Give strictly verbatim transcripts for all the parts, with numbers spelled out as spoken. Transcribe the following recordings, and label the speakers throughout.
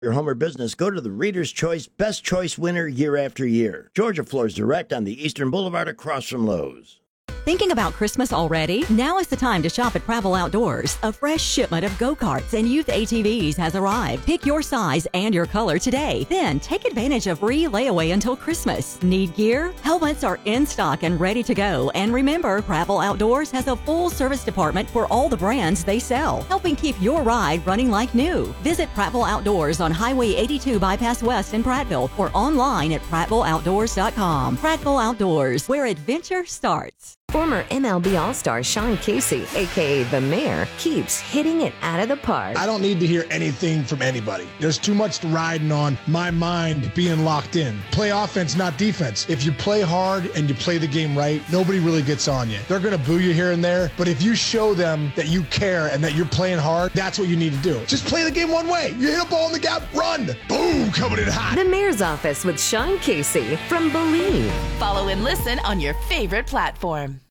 Speaker 1: Your home or business, go to the Reader's Choice Best Choice winner year after year. Georgia Floors Direct on the Eastern Boulevard across from Lowe's.
Speaker 2: Thinking about Christmas already? Now is the time to shop at Prattville Outdoors. A fresh shipment of go-karts and youth A T Vs has arrived. Pick your size and your color today. Then take advantage of free layaway until Christmas. Need gear? Helmets are in stock and ready to go. And remember, Prattville Outdoors has a full service department for all the brands they sell, helping keep your ride running like new. Visit Prattville Outdoors on Highway eighty-two Bypass West in Prattville or online at prattville outdoors dot com. Prattville Outdoors, where adventure starts.
Speaker 3: Former M L B All-Star Sean Casey, a k a. The Mayor, keeps hitting it out of the park.
Speaker 4: I don't need to hear anything from anybody. There's too much riding on my mind being locked in. Play offense, not defense. If you play hard and you play the game right, nobody really gets on you. They're going to boo you here and there, but if you show them that you care and that you're playing hard, that's what you need to do. Just play the game one way. You hit a ball in the gap, run. Boom, coming in hot.
Speaker 3: The Mayor's Office with Sean Casey from Believe.
Speaker 5: Follow and listen on your favorite platform.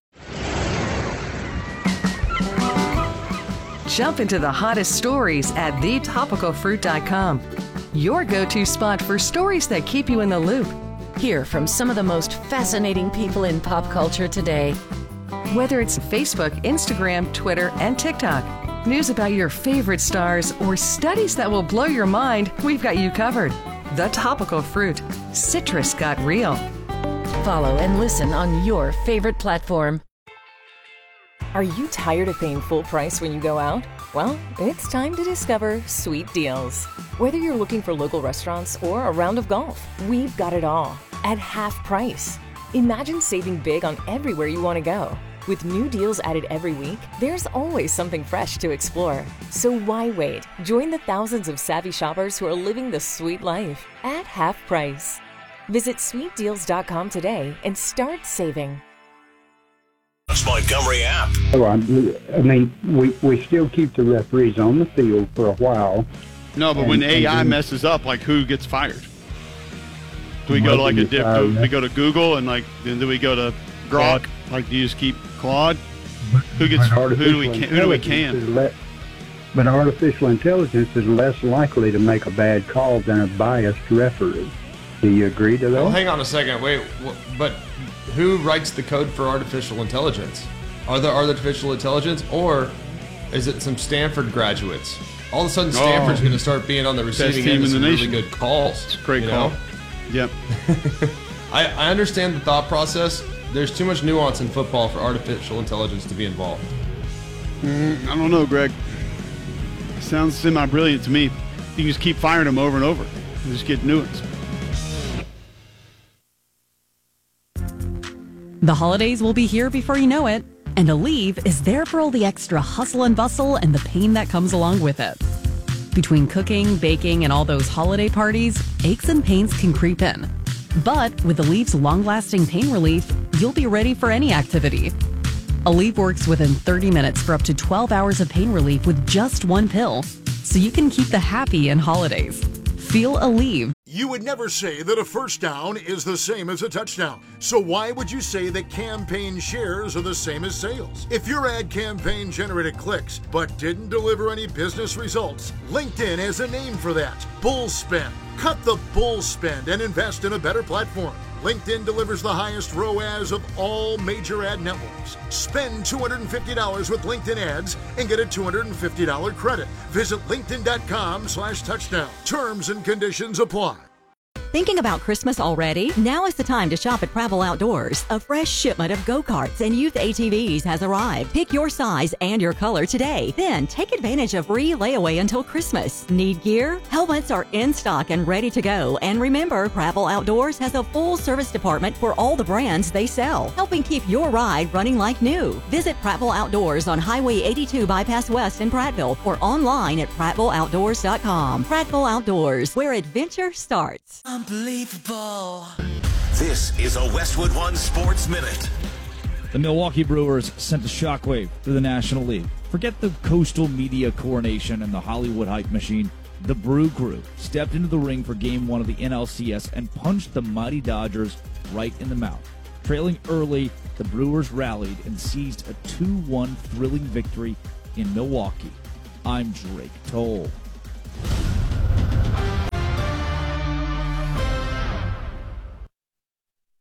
Speaker 6: Jump into the hottest stories at the topical fruit dot com. Your go-to spot for stories that keep you in the loop.
Speaker 5: Hear from some of the most fascinating people in pop culture today.
Speaker 6: Whether it's Facebook, Instagram, Twitter, and TikTok, news about your favorite stars, or studies that will blow your mind, we've got you covered. The Topical Fruit. Citrus got real.
Speaker 5: Follow and listen on your favorite platform.
Speaker 7: Are you tired of paying full price when you go out? Well, it's time to discover Sweet Deals. Whether you're looking for local restaurants or a round of golf, we've got it all at half price. Imagine saving big on everywhere you want to go. With new deals added every week, there's always something fresh to explore. So why wait? Join the thousands of savvy shoppers who are living the sweet life at half price. Visit sweet deals dot com today and start saving.
Speaker 8: Montgomery app.
Speaker 9: Oh, I mean, we, we still keep the referees on the field for a while.
Speaker 10: No, but
Speaker 9: and,
Speaker 10: when A I
Speaker 9: then,
Speaker 10: messes up, like who gets fired? Do we go to like a dip? Do we go to Google and like then do we go to Grok? Like do you just keep Claude? Who gets? Who do we can? Who do we can?
Speaker 9: Le- but artificial intelligence is less likely to make a bad call than a biased referee. Do you agree to that?
Speaker 11: Well, hang on a second. Wait, but who writes the code for artificial intelligence? Are there artificial intelligence, or is it some Stanford graduates? All of a sudden, Stanford's oh, going to start being on the receiving end of some really good calls.
Speaker 10: It's a great call.
Speaker 11: Know?
Speaker 10: Yep.
Speaker 11: I, I understand the thought process. There's too much nuance in football for artificial intelligence to be involved.
Speaker 10: Mm, I don't know, Greg. Sounds semi-brilliant to me. You can just keep firing them over and over. You just get nuance.
Speaker 2: The holidays will be here before you know it, and Aleve is there for all the extra hustle and bustle and the pain that comes along with it. Between cooking, baking, and all those holiday parties, aches and pains can creep in. But with Aleve's long-lasting pain relief, you'll be ready for any activity. Aleve works within thirty minutes for up to twelve hours of pain relief with just one pill, so you can keep the happy in holidays. Feel Aleve.
Speaker 12: You would never say that a first down is the same as a touchdown. So why would you say that campaign shares are the same as sales? If your ad campaign generated clicks but didn't deliver any business results, LinkedIn has a name for that. Bull spend. Cut the bull spend and invest in a better platform. LinkedIn delivers the highest R O A S of all major ad networks. Spend two hundred fifty dollars with LinkedIn ads and get a two hundred fifty dollars credit. Visit linkedin.com slash touchdown. Terms and conditions apply.
Speaker 2: Thinking about Christmas already? Now is the time to shop at Prattville Outdoors. A fresh shipment of go-karts and youth A T Vs has arrived. Pick your size and your color today. Then take advantage of free layaway until Christmas. Need gear? Helmets are in stock and ready to go. And remember, Prattville Outdoors has a full service department for all the brands they sell, helping keep your ride running like new. Visit Prattville Outdoors on Highway eighty-two Bypass West in Prattville or online at prattville outdoors dot com. Prattville Outdoors, where adventure starts.
Speaker 8: Unbelievable. This is a Westwood One Sports Minute.
Speaker 13: The Milwaukee Brewers sent a shockwave through the National League. Forget the coastal media coronation and the Hollywood hype machine. The Brew Crew stepped into the ring for Game one of the N L C S and punched the mighty Dodgers right in the mouth. Trailing early, the Brewers rallied and seized a two one thrilling victory in Milwaukee. I'm Drake Toll.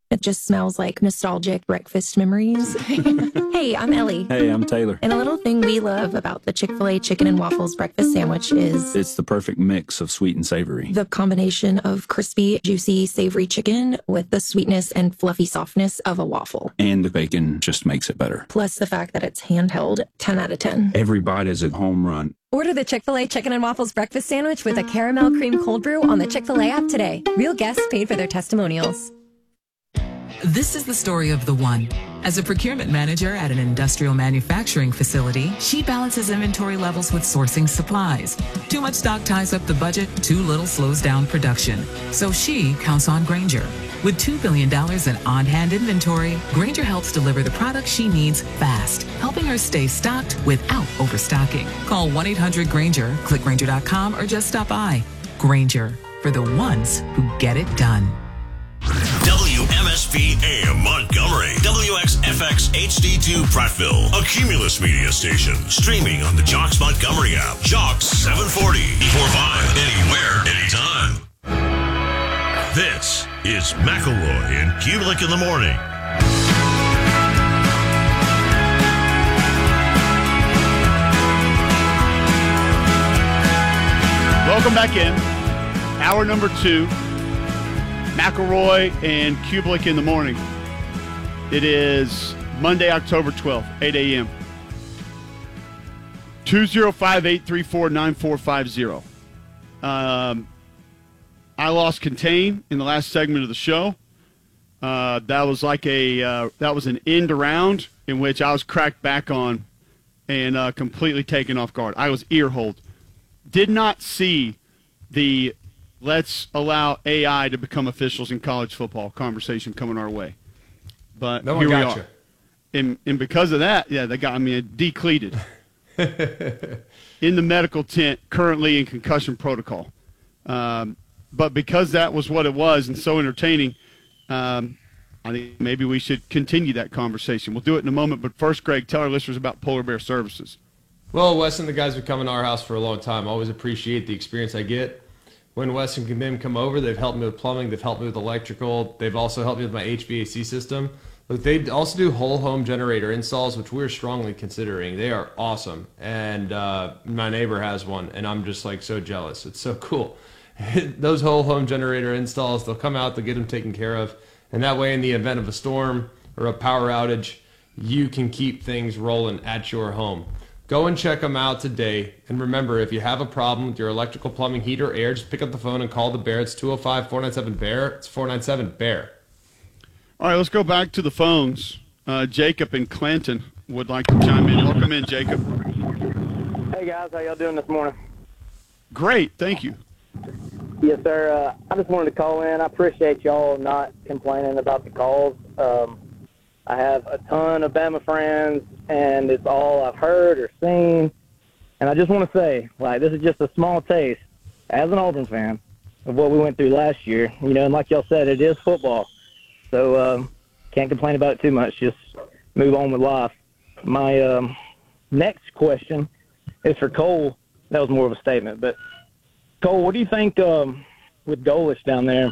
Speaker 14: It just smells like nostalgic breakfast memories. Hey, I'm Ellie.
Speaker 15: Hey, I'm Taylor.
Speaker 14: And a little thing we love about the Chick-fil-A chicken and waffles breakfast sandwich is
Speaker 15: it's the perfect mix of sweet and savory.
Speaker 14: The combination of crispy, juicy, savory chicken with the sweetness and fluffy softness of a waffle.
Speaker 15: And the bacon just makes it better.
Speaker 14: Plus the fact that it's handheld, ten out of ten.
Speaker 15: Every bite is a home run.
Speaker 16: Order the Chick-fil-A Chicken and Waffles Breakfast Sandwich with a caramel cream cold brew on the Chick-fil-A app today. Real guests paid for their testimonials.
Speaker 17: This is the story of the one. As a procurement manager at an industrial manufacturing facility, she balances inventory levels with sourcing supplies. Too much stock ties up the budget, too little slows down production. So she counts on Grainger. With two billion dollars in on-hand inventory, Grainger helps deliver the products she needs fast, helping her stay stocked without overstocking. Call one eight hundred Grainger, click Grainger dot com, or just stop by. Grainger, for the ones who get it done.
Speaker 8: W M S P A M Montgomery, W X F X H D two Prattville, a Cumulus media station, streaming on the Jocks Montgomery app. Jocks seven forty, forty-five, anywhere, anytime. This is McElroy and Kubelik in the morning.
Speaker 10: Welcome back in. Hour number two. McElroy and Kubelik in the morning. It is Monday, October twelfth, eight a.m. two oh five, eight three four, nine four five oh. Um, I lost contain in the last segment of the show. Uh, that was like a uh, that was an end around in which I was cracked back on and uh, completely taken off guard. I was ear-holed. Did not see the let's allow A I to become officials in college football conversation coming our way. But
Speaker 11: no
Speaker 10: here
Speaker 11: one
Speaker 10: we
Speaker 11: got
Speaker 10: are.
Speaker 11: You.
Speaker 10: And, and because of that, yeah, they got me decleated. In the medical tent, currently in concussion protocol. Um, but because that was what it was and so entertaining, um, I think maybe we should continue that conversation. We'll do it in a moment. But first, Greg, tell our listeners about Polar Bear Services.
Speaker 11: Well, Wes and the guys have been coming to our house for a long time. I always appreciate the experience I get. When Wes and them come over, they've helped me with plumbing, they've helped me with electrical, they've also helped me with my H V A C system. But they also do whole home generator installs, which we're strongly considering. They are awesome. And uh, my neighbor has one, and I'm just like so jealous. It's so cool. Those whole home generator installs, they'll come out, they'll get them taken care of. And that way, in the event of a storm or a power outage, you can keep things rolling at your home. Go and check them out today. And remember, if you have a problem with your electrical, plumbing, heat, or air, just pick up the phone and call the Bear. It's two oh five, four nine seven, B E A R. It's four nine seven, B E A R.
Speaker 10: All right, let's go back to the phones. Uh, Jacob in Clanton would like to chime in. Welcome in, Jacob.
Speaker 18: Hey, guys. How y'all doing this morning?
Speaker 10: Great. Thank you.
Speaker 18: Yes, sir. Uh, I just wanted to call in. I appreciate y'all not complaining about the calls. Um, I have a ton of Bama friends, and it's all I've heard or seen. And I just want to say, like, this is just a small taste, as an Auburn fan, of what we went through last year. You know, and like y'all said, it is football. So um, can't complain about it too much. Just move on with life. My um, next question is for Cole. That was more of a statement. But, Cole, what do you think um, with Golesh down there?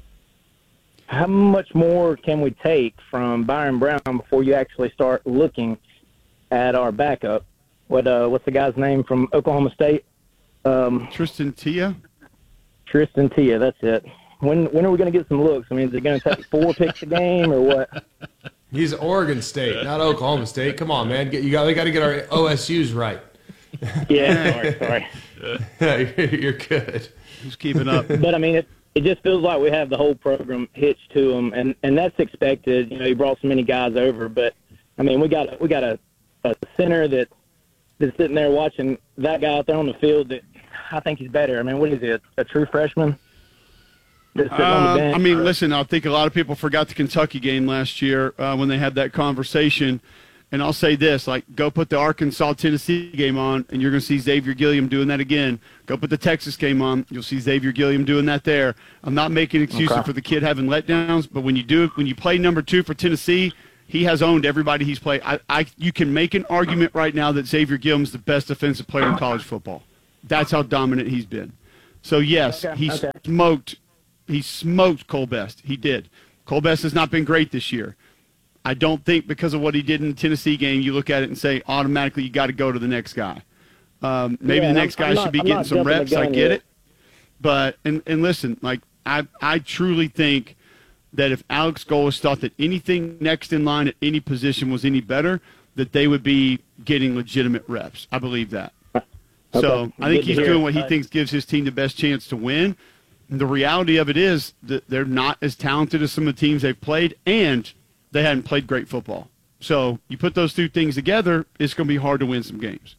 Speaker 18: How much more can we take from Byron Brown before you actually start looking at our backup? What uh, what's the guy's name from Oklahoma State? Um,
Speaker 10: Tristan Tia.
Speaker 18: Tristan Tia, that's it. When when are we going to get some looks? I mean, is it going to take four picks a game or what?
Speaker 11: He's Oregon State, not Oklahoma State. Come on, man. Get, you got we got to get our O S Us right.
Speaker 18: Yeah, sorry,
Speaker 11: sorry. You're good.
Speaker 10: Who's keeping up?
Speaker 18: But I mean, it it just feels like we have the whole program hitched to him, and, and that's expected. You know, he brought so many guys over, but I mean, we got we got a, a center that that's sitting there watching that guy out there on the field that I think he's better. I mean, what is he, a, a true freshman?
Speaker 10: Uh, I mean, listen, I think a lot of people forgot the Kentucky game last year uh, when they had that conversation. And I'll say this, like, go put the Arkansas-Tennessee game on, and you're going to see Xavier Gilliam doing that again. Go put the Texas game on. You'll see Xavier Gilliam doing that there. I'm not making excuses okay. for the kid having letdowns, but when you do, when you play number two for Tennessee, he has owned everybody he's played. I, I, you can make an argument right now that Xavier Gilliam is the best defensive player in college football. That's how dominant he's been. So, yes,
Speaker 18: okay.
Speaker 10: he
Speaker 18: okay.
Speaker 10: smoked – He smoked Cole Best. He did. Cole Best has not been great this year. I don't think because of what he did in the Tennessee game, you look at it and say automatically you got to go to the next guy. Um, maybe
Speaker 18: yeah,
Speaker 10: the next
Speaker 18: I'm,
Speaker 10: guy
Speaker 18: I'm
Speaker 10: should
Speaker 18: not,
Speaker 10: be
Speaker 18: I'm
Speaker 10: getting some reps. I get
Speaker 18: yet.
Speaker 10: it. But, and, and listen, like, I, I truly think that if Alex Golis thought that anything next in line at any position was any better, that they would be getting legitimate reps. I believe that. Okay. So I think
Speaker 18: Good
Speaker 10: he's
Speaker 18: to
Speaker 10: doing
Speaker 18: hear.
Speaker 10: what he
Speaker 18: Uh,
Speaker 10: thinks gives his team the best chance to win. And the reality of it is that they're not as talented as some of the teams they've played, and they hadn't played great football. So you put those two things together, it's going to be hard to win some games.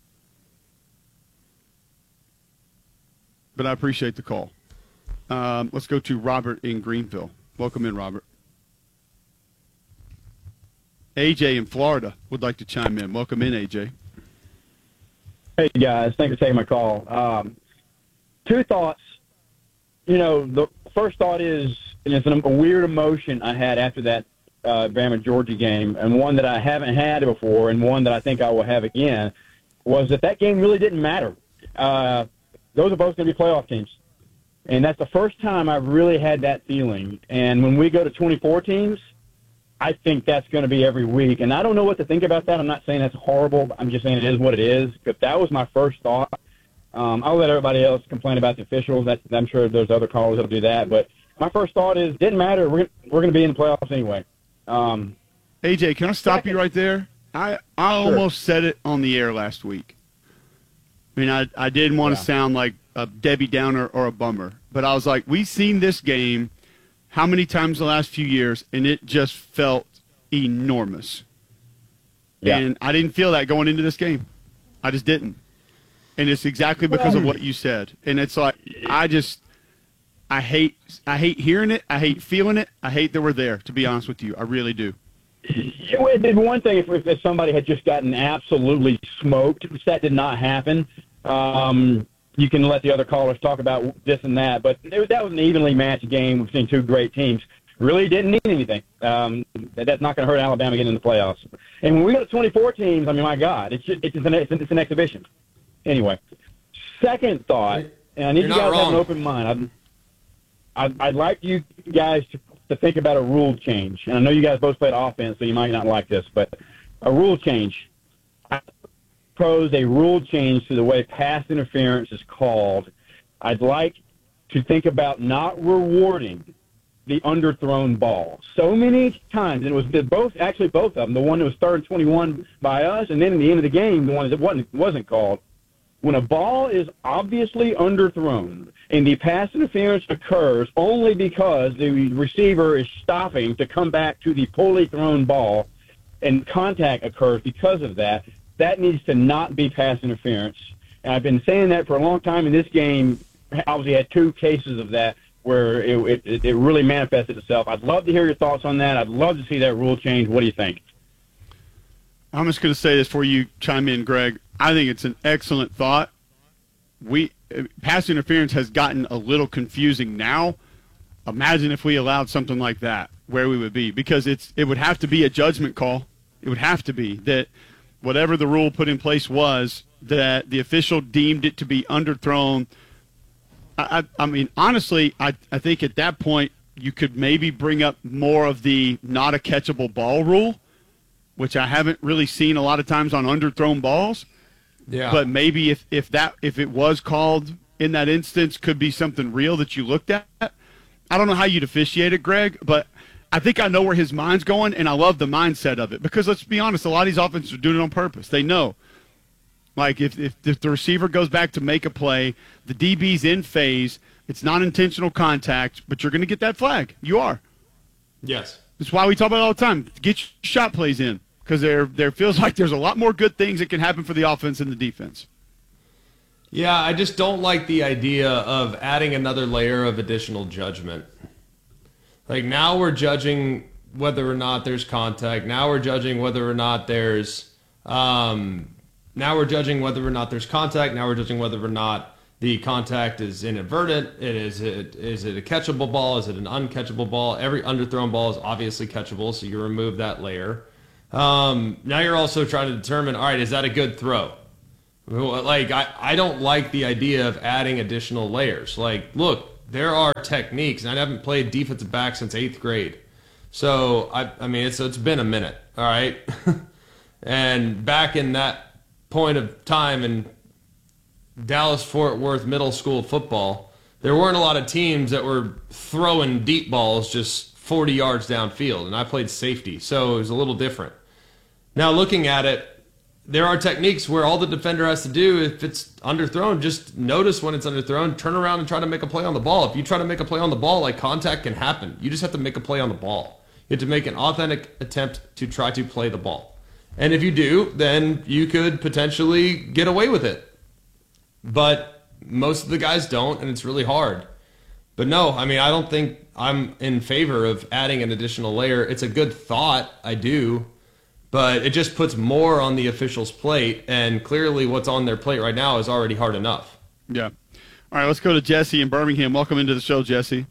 Speaker 10: But I appreciate the call. Um, let's go to Robert in Greenville. Welcome in, Robert. A J in Florida would like to chime in. Welcome in, A J.
Speaker 19: Hey, guys. Thanks for taking my call. Um, two thoughts. You know, the first thought is, and it's a weird emotion I had after that uh, Bama-Georgia game, and one that I haven't had before and one that I think I will have again, was that that game really didn't matter. Uh, those are both going to be playoff teams. And that's the first time I've really had that feeling. And when we go to twenty-four teams, I think that's going to be every week. And I don't know what to think about that. I'm not saying that's horrible. I'm just saying it is what it is. But that was my first thought. Um, I'll let everybody else complain about the officials. That's, I'm sure there's other callers that'll do that. But my first thought is, didn't matter. We're, we're going to be in the playoffs anyway. Um,
Speaker 10: A J, can I stop second, you right there? I, I
Speaker 19: sure.
Speaker 10: almost said it on the air last week. I mean, I, I didn't want to yeah. sound like a Debbie Downer or a bummer. But I was like, we've seen this game how many times the last few years, and it just felt enormous. Yeah. And I didn't feel that going into this game. I just didn't. And it's exactly because of what you said. And it's like, I just, I hate, I hate hearing it. I hate feeling it. I hate that we're there, to be honest with you. I really do.
Speaker 19: It would have been one thing if, if somebody had just gotten absolutely smoked, which that did not happen. Um, you can let the other callers talk about this and that, but it, that was an evenly matched game between two great teams. Really didn't need anything. Um, that, that's not going to hurt Alabama getting in the playoffs. And when we go to twenty-four teams, I mean, my God, it's just, it's, an, it's, an, it's an exhibition. Anyway, second thought, and I need
Speaker 11: You're
Speaker 19: you guys to have an
Speaker 11: wrong.
Speaker 19: open mind. I'd, I'd, I'd like you guys to, to think about a rule change. And I know you guys both played offense, so you might not like this, but a rule change. I propose a rule change to the way pass interference is called. I'd like to think about not rewarding the underthrown ball. So many times, and it was the both, actually both of them, the one that was third and twenty-one by us, and then in the end of the game, the one that wasn't, wasn't called. When a ball is obviously underthrown and the pass interference occurs only because the receiver is stopping to come back to the poorly thrown ball and contact occurs because of that, that needs to not be pass interference. And I've been saying that for a long time. In this game, obviously had two cases of that where it, it, it really manifested itself. I'd love to hear your thoughts on that. I'd love to see that rule change. What do you think?
Speaker 10: I'm just going to say this before you chime in, Greg. I think it's an excellent thought. We pass interference has gotten a little confusing now. Imagine if we allowed something like that, where we would be, because it's it would have to be a judgment call. It would have to be that whatever the rule put in place was, that the official deemed it to be underthrown. I, I, I mean, honestly, I, I think at that point you could maybe bring up more of the not a catchable ball rule, which I haven't really seen a lot of times on underthrown balls.
Speaker 11: Yeah.
Speaker 10: But maybe if, if that if it was called in that instance, could be something real that you looked at. I don't know how you'd officiate it, Greg, but I think I know where his mind's going, and I love the mindset of it. Because let's be honest, a lot of these offenses are doing it on purpose. They know. Like if, if, if the receiver goes back to make a play, the D B's in phase, it's not intentional contact, but you're going to get that flag. You are.
Speaker 11: Yes.
Speaker 10: That's why we talk about it all the time. Get your shot plays in. Because there, there feels like there's a lot more good things that can happen for the offense and the defense.
Speaker 11: Yeah, I just don't like the idea of adding another layer of additional judgment. Like now we're judging whether or not there's contact. Now we're judging whether or not there's, um, now we're judging whether or not there's contact. Now we're judging whether or not the contact is inadvertent. It is it is it a catchable ball? Is it an uncatchable ball? Every underthrown ball is obviously catchable, so you remove that layer. Um, now you're also trying to determine, all right, is that a good throw? Like, I, I don't like the idea of adding additional layers. Like, look, there are techniques, and I haven't played defensive back since eighth grade. So, I, I mean, it's it's been a minute, all right? And back in that point of time in Dallas-Fort Worth middle school football, there weren't a lot of teams that were throwing deep balls just forty yards downfield, and I played safety, so it was a little different. Now, looking at it, there are techniques where all the defender has to do, if it's underthrown, just notice when it's underthrown, turn around and try to make a play on the ball. If you try to make a play on the ball, like, contact can happen. You just have to make a play on the ball. You have to make an authentic attempt to try to play the ball. And if you do, then you could potentially get away with it. But most of the guys don't, and it's really hard. But no, I mean, I don't think I'm in favor of adding an additional layer. It's a good thought, I do. But it just puts more on the officials' plate, and clearly what's on their plate right now is already hard enough.
Speaker 10: Yeah. All right, let's go to Jesse in Birmingham. Welcome into the show, Jesse.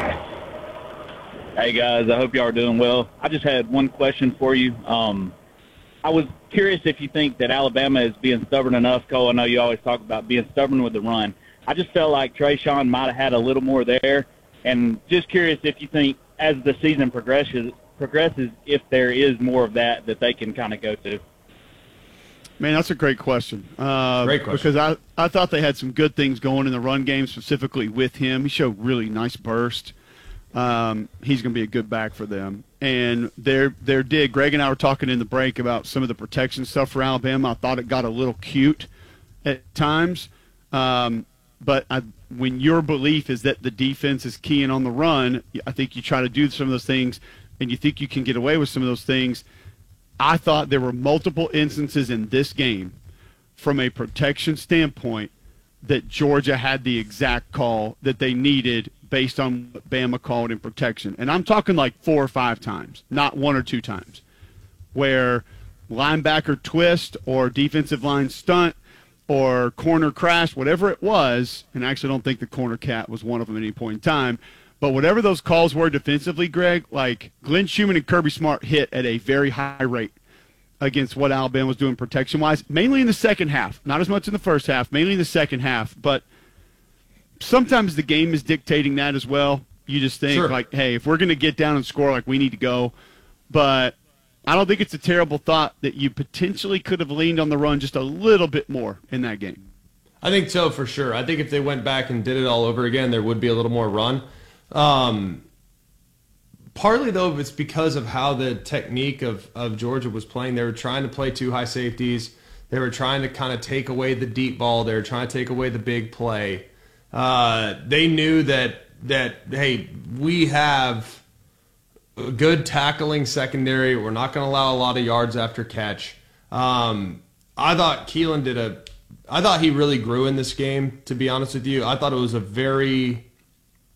Speaker 20: Hey, guys. I hope y'all are doing well. I just had one question for you. Um, I was curious if you think that Alabama is being stubborn enough. Cole, I know you always talk about being stubborn with the run. I just felt like Trayshawn might have had a little more there, and just curious if you think as the season progresses, progresses if there is more of that that they can kind of go to.
Speaker 10: Man, that's a great question. Uh,
Speaker 11: great question.
Speaker 10: Because I, I thought they had some good things going in the run game, specifically with him. He showed really nice burst. Um, he's going to be a good back for them. And there, there did. Greg and I were talking in the break about some of the protection stuff for Alabama. I thought it got a little cute at times. Um, but I, when your belief is that the defense is keying on the run, I think you try to do some of those things, and you think you can get away with some of those things. I thought there were multiple instances in this game from a protection standpoint that Georgia had the exact call that they needed based on what Bama called in protection. And I'm talking like four or five times, not one or two times, where linebacker twist or defensive line stunt or corner crash, whatever it was, and I actually don't think the corner cat was one of them at any point in time, but whatever those calls were defensively, Greg, like Glenn Schumann and Kirby Smart hit at a very high rate against what Alabama was doing protection-wise, mainly in the second half. Not as much in the first half, mainly in the second half. But sometimes the game is dictating that as well. You just think,
Speaker 11: Sure.
Speaker 10: like, hey, if we're going to get down and score, like, we need to go. But I don't think it's a terrible thought that you potentially could have leaned on the run just a little bit more in that game.
Speaker 11: I think so, for sure. I think if they went back and did it all over again, there would be a little more run. Um, partly, though, it's because of how the technique of, of Georgia was playing. They were trying to play two high safeties. They were trying to kind of take away the deep ball. They were trying to take away the big play. Uh, they knew that, that, hey, we have a good tackling secondary. We're not going to allow a lot of yards after catch. Um, I thought Keelan did a – I thought he really grew in this game, to be honest with you. I thought it was a very –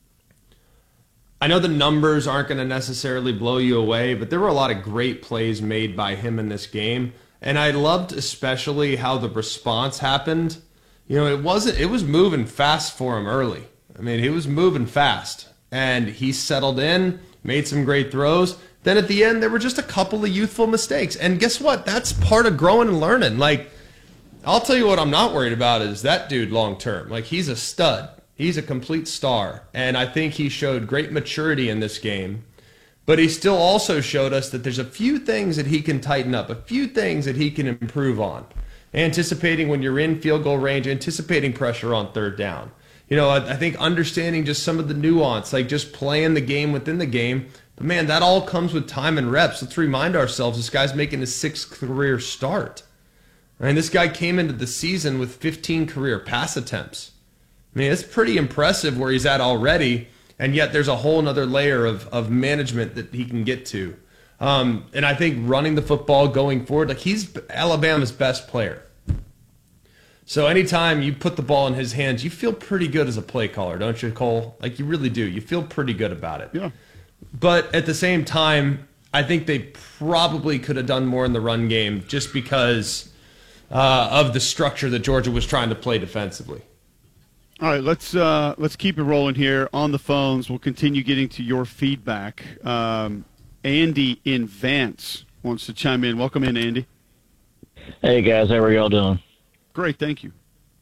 Speaker 11: I know the numbers aren't going to necessarily blow you away, but there were a lot of great plays made by him in this game. And I loved especially how the response happened. You know, it wasn't, it was moving fast for him early. I mean, he was moving fast. And he settled in, made some great throws. Then at the end, there were just a couple of youthful mistakes. And guess what? That's part of growing and learning. Like, I'll tell you what I'm not worried about is that dude long term. Like, he's a stud. He's a complete star, and I think he showed great maturity in this game. But he still also showed us that there's a few things that he can tighten up, a few things that he can improve on. Anticipating when you're in field goal range, anticipating pressure on third down. You know, I, I think understanding just some of the nuance, like just playing the game within the game. But, man, that all comes with time and reps. Let's remind ourselves this guy's making his sixth career start. And this guy came into the season with fifteen career pass attempts. I mean, it's pretty impressive where he's at already, and yet there's a whole other layer of, of management that he can get to. Um, and I think running the football going forward, like he's Alabama's best player. So anytime you put the ball in his hands, you feel pretty good as a play caller, don't you, Cole? Like you really do. You feel pretty good about it.
Speaker 10: Yeah.
Speaker 11: But at the same time, I think they probably could have done more in the run game just because uh, of the structure that Georgia was trying to play defensively.
Speaker 10: All right, let's uh, let's keep it rolling here on the phones. We'll continue getting to your feedback. Um, Andy in Vance wants to chime in. Welcome in, Andy.
Speaker 21: Hey, guys. How are y'all doing?
Speaker 10: Great, thank you.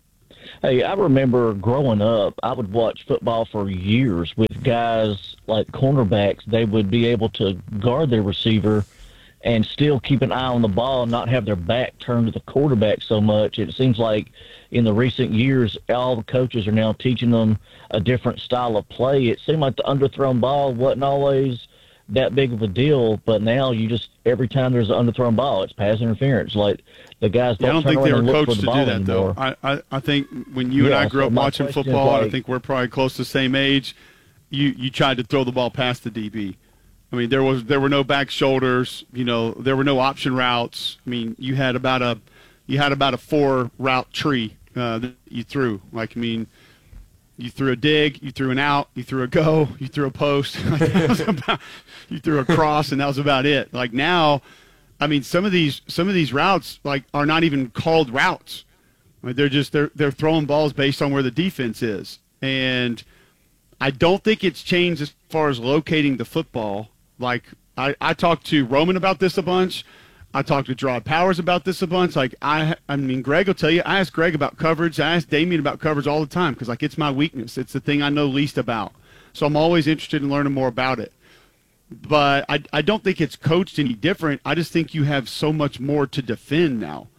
Speaker 21: Hey, I remember growing up, I would watch football for years with guys like cornerbacks. They would be able to guard their receiver and still keep an eye on the ball and not have their back turned to the quarterback so much. It seems like in the recent years, all the coaches are now teaching them a different style of play. It seemed like the underthrown ball wasn't always that big of a deal, but now you just, every time there's an underthrown ball, it's pass interference. Like, the guys don't,
Speaker 10: yeah, I don't
Speaker 21: turn
Speaker 10: think they
Speaker 21: around
Speaker 10: were
Speaker 21: and look
Speaker 10: coached
Speaker 21: for
Speaker 10: to
Speaker 21: the
Speaker 10: do
Speaker 21: ball
Speaker 10: that,
Speaker 21: anymore.
Speaker 10: though. I, I, I think when you and
Speaker 21: Yeah,
Speaker 10: I grew
Speaker 21: so
Speaker 10: up
Speaker 21: my
Speaker 10: watching
Speaker 21: question is,
Speaker 10: football, and I
Speaker 21: like-
Speaker 10: think we're probably close to the same age, you, you tried to throw the ball past the D B. I mean, there was there were no back shoulders. You know, there were no option routes. I mean, you had about a you had about a four route tree uh, that you threw. Like, I mean, you threw a dig, you threw an out, you threw a go, you threw a post. Like, that was about, you threw a cross, and that was about it. Like now, I mean, some of these some of these routes like are not even called routes. Like, they're just they're they're throwing balls based on where the defense is, and I don't think it's changed as far as locating the football. Like, I, I talked to Roman about this a bunch. I talked to Gerard Powers about this a bunch. Like, I I mean, Greg will tell you, I ask Greg about coverage. I ask Damien about coverage all the time because, like, it's my weakness. It's the thing I know least about. So I'm always interested in learning more about it. But I, I don't think it's coached any different. I just think you have so much more to defend now.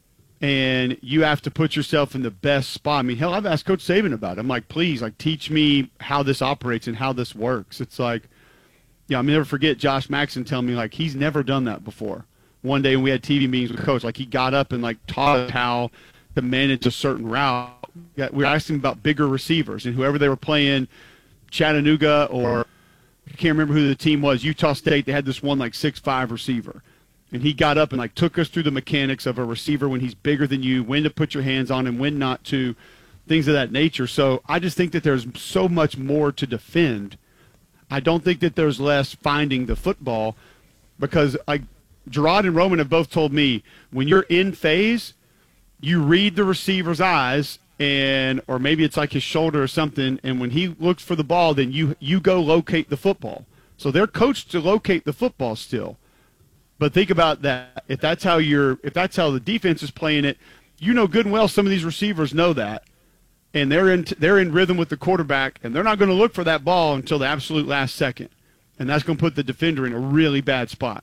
Speaker 10: And you have to put yourself in the best spot. I mean, hell, I've asked Coach Saban about it. I'm like, please, like, teach me how this operates and how this works. It's like, yeah, I'll never forget Josh Maxson telling me, like, he's never done that before. One day when we had T V meetings with Coach, like, he got up and, like, taught us how to manage a certain route. We were asking him about bigger receivers, and whoever they were playing, Chattanooga or I can't remember who the team was, Utah State, they had this one, like, six five receiver. And he got up and, like, took us through the mechanics of a receiver when he's bigger than you, when to put your hands on him, when not to, things of that nature. So I just think that there's so much more to defend. I don't think that there's less finding the football because, like, Gerard and Roman have both told me when you're in phase, you read the receiver's eyes and or maybe it's like his shoulder or something, and when he looks for the ball, then you you go locate the football. So they're coached to locate the football still. But think about that. If that's how you're if that's how the defense is playing it, you know good and well some of these receivers know that. And they're in they're in rhythm with the quarterback, and they're not going to look for that ball until the absolute last second. And that's going to put the defender in a really bad spot.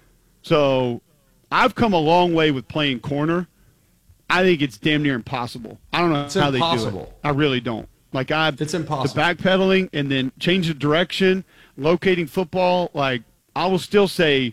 Speaker 10: So I've come a long way with playing corner. I think it's damn near impossible. I don't know
Speaker 11: It's
Speaker 10: how
Speaker 11: impossible.
Speaker 10: they do it. I really don't. Like I've
Speaker 11: It's impossible.
Speaker 10: the backpedaling and then change of direction, locating football. Like I will still say,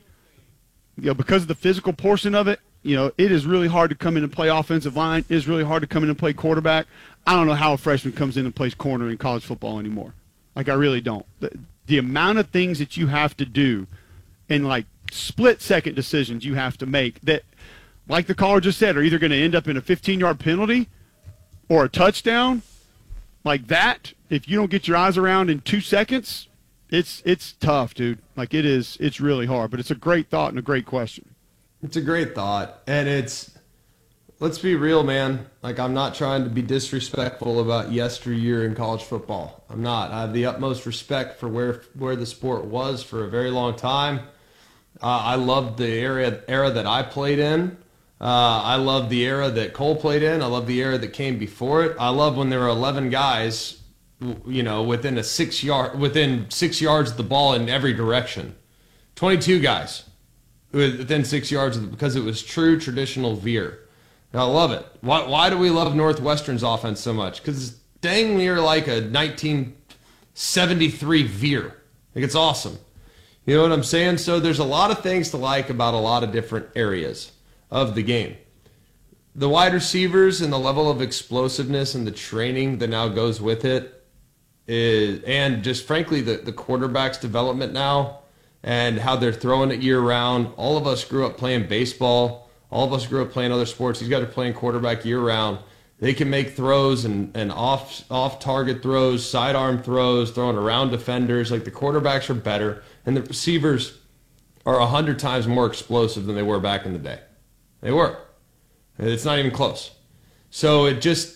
Speaker 10: you know, because of the physical portion of it, you know, it is really hard to come in and play offensive line. It is really hard to come in and play quarterback. I don't know how a freshman comes in and plays corner in college football anymore. Like, I really don't. The, the amount of things that you have to do and, like, split-second decisions you have to make that, like the caller just said, are either going to end up in a fifteen-yard penalty or a touchdown. Like that, if you don't get your eyes around in two seconds, it's it's tough, dude. Like, it is, it's really hard. But it's a great thought and a great question.
Speaker 11: It's a great thought, and it's, let's be real, man. Like, I'm not trying to be disrespectful about yesteryear in college football. I'm not. I have the utmost respect for where where the sport was for a very long time. Uh, I loved the era era that I played in. Uh, I love the era that Cole played in. I love the era that came before it. I love when there were eleven guys, you know, within a six yard within six yards of the ball in every direction. twenty-two guys within six yards of the, because it was true traditional veer. And I love it. Why, why do we love Northwestern's offense so much? Because it's dang near like a nineteen seventy-three veer. Like, it's awesome. You know what I'm saying? So there's a lot of things to like about a lot of different areas of the game. The wide receivers and the level of explosiveness and the training that now goes with it is, and just frankly the, the quarterback's development now and how they're throwing it year round. All of us grew up playing baseball. All of us grew up playing other sports. These guys are playing quarterback year round. They can make throws and, and off off target throws, sidearm throws, throwing around defenders. Like, the quarterbacks are better, and the receivers are a hundred times more explosive than they were back in the day. They were. It's not even close. So it just,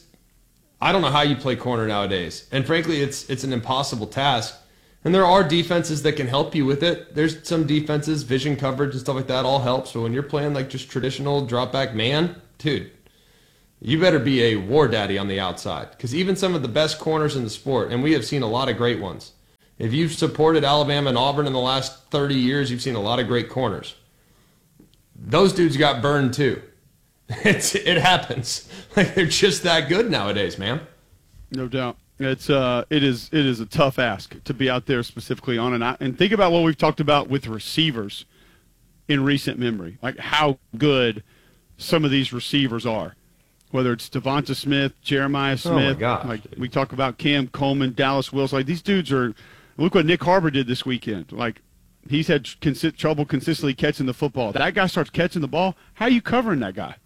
Speaker 11: I don't know how you play corner nowadays. And frankly, it's it's an impossible task. And there are defenses that can help you with it. There's some defenses, vision coverage and stuff like that all helps. But when you're playing like just traditional drop back man, dude, you better be a war daddy on the outside. Because even some of the best corners in the sport, and we have seen a lot of great ones. If you've supported Alabama and Auburn in the last thirty years, you've seen a lot of great corners. Those dudes got burned too. It's, it happens. Like, they're just that good nowadays, man.
Speaker 10: No doubt. It's uh, it is it is a tough ask to be out there specifically on an and think about what we've talked about with receivers in recent memory, like how good some of these receivers are. Whether it's Devonta Smith, Jeremiah Smith,
Speaker 11: oh my gosh,
Speaker 10: like
Speaker 11: dude.
Speaker 10: we talk about Cam Coleman, Dallas Wills, like these dudes are. Look what Nick Harbor did this weekend. Like he's had consi- trouble consistently catching the football. That guy starts catching the ball. How are you covering that guy?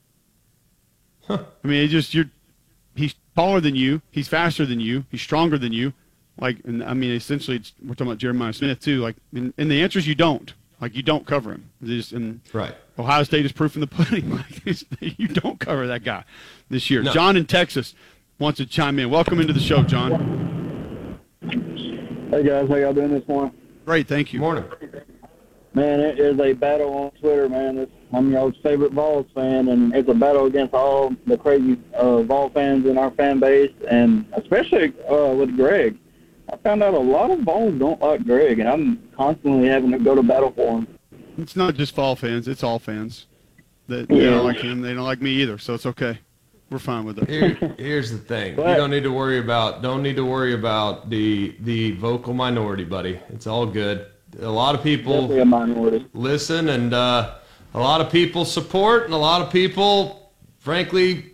Speaker 10: Huh. I mean, it just you're. He's taller than you. He's faster than you. He's stronger than you. Like, and I mean, essentially, it's, we're talking about Jeremiah Smith too. Like, and, and the answer is you don't. Like, you don't cover him. Just, and
Speaker 11: right.
Speaker 10: Ohio State is proof in the pudding. Like, you don't cover that guy this year.
Speaker 11: No.
Speaker 10: John in Texas wants to chime in. Welcome into the show, John.
Speaker 1: Hey guys, how y'all doing this morning?
Speaker 10: Great, thank you.
Speaker 11: Morning.
Speaker 1: Man, it is a battle on Twitter, man. It's, I'm y'all's favorite Vols fan, and it's a battle against all the crazy uh, Vol fans in our fan base, and especially uh, with Greg. I found out a lot of Vols don't like Greg, and I'm constantly having to go to battle for him.
Speaker 10: It's not just Vol fans; it's all fans. That they
Speaker 1: Yeah.
Speaker 10: don't like him. They don't like me either. So it's okay. We're fine with it.
Speaker 11: Here, here's the thing:
Speaker 1: But-
Speaker 11: you don't need to worry about don't need to worry about the the vocal minority, buddy. It's all good. A lot of people
Speaker 1: Definitely a minority.
Speaker 11: listen, and uh, a lot of people support, and a lot of people, frankly,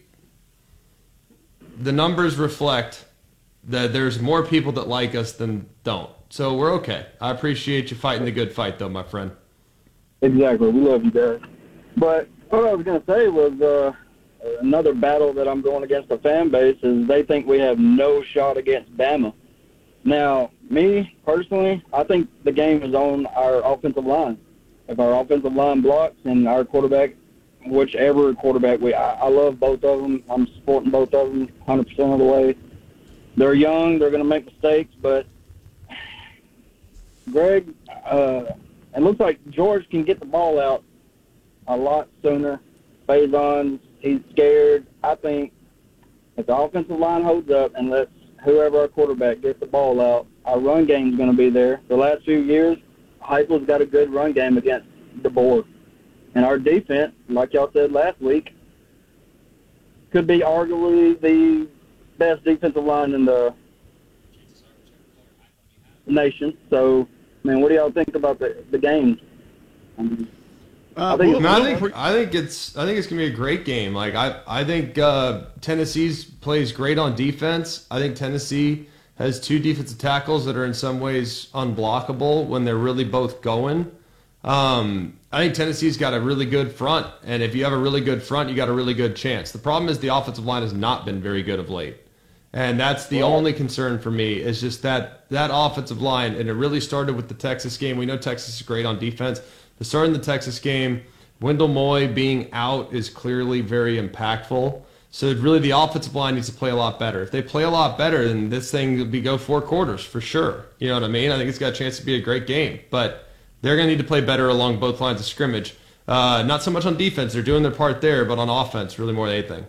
Speaker 11: the numbers reflect that there's more people that like us than don't. So we're okay. I appreciate you fighting the good fight, though, my friend.
Speaker 1: Exactly. We love you guys. But what I was going to say was uh, another battle that I'm going against the fan base is they think we have no shot against Bama. Now, me, personally, I think the game is on our offensive line. If our offensive line blocks and our quarterback, whichever quarterback we, I, I love both of them. I'm supporting both of them one hundred percent of the way. They're young. They're going to make mistakes, but Greg, uh, it looks like George can get the ball out a lot sooner. Faison, he's scared. I think if the offensive line holds up and lets whoever our quarterback gets the ball out, our run game is going to be there. The last few years, Heupel's got a good run game against DeBoer. And our defense, like y'all said last week, could be arguably the best defensive line in the nation. So, I mean, what do y'all think about the, the game? I mean,
Speaker 11: Uh,
Speaker 1: I think
Speaker 11: well,
Speaker 1: it's-
Speaker 11: I think I think it's I think it's gonna be a great game. Like I I think uh, Tennessee's plays great on defense. I think Tennessee has two defensive tackles that are in some ways unblockable when they're really both going. Um, I think Tennessee's got a really good front, and if you have a really good front, you got a really good chance. The problem is the offensive line has not been very good of late, and that's the
Speaker 1: Well-
Speaker 11: only concern for me. Is just that that offensive line, and it really started with the Texas game. We know Texas is great on defense. The start in the Texas game, Wendell Moy being out is clearly very impactful. So really the offensive line needs to play a lot better. If they play a lot better, then this thing will be go four quarters for sure. You know what I mean? I think it's got a chance to be a great game. But they're going to need to play better along both lines of scrimmage. Uh, not so much on defense. They're doing their part there, but on offense, really more than anything.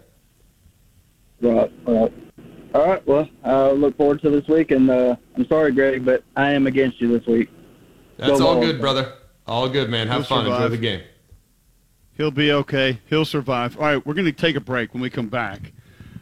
Speaker 1: Right, right. All right, well, I look forward to this week, and uh, I'm sorry, Greg, but I am against you this week.
Speaker 11: That's
Speaker 1: Go
Speaker 11: all
Speaker 1: Vols.
Speaker 11: good, brother. All good, man. Have
Speaker 10: He'll
Speaker 11: fun. Enjoy
Speaker 10: survive.
Speaker 11: the game.
Speaker 10: He'll be okay. He'll survive. All right, we're going to take a break. When we come back,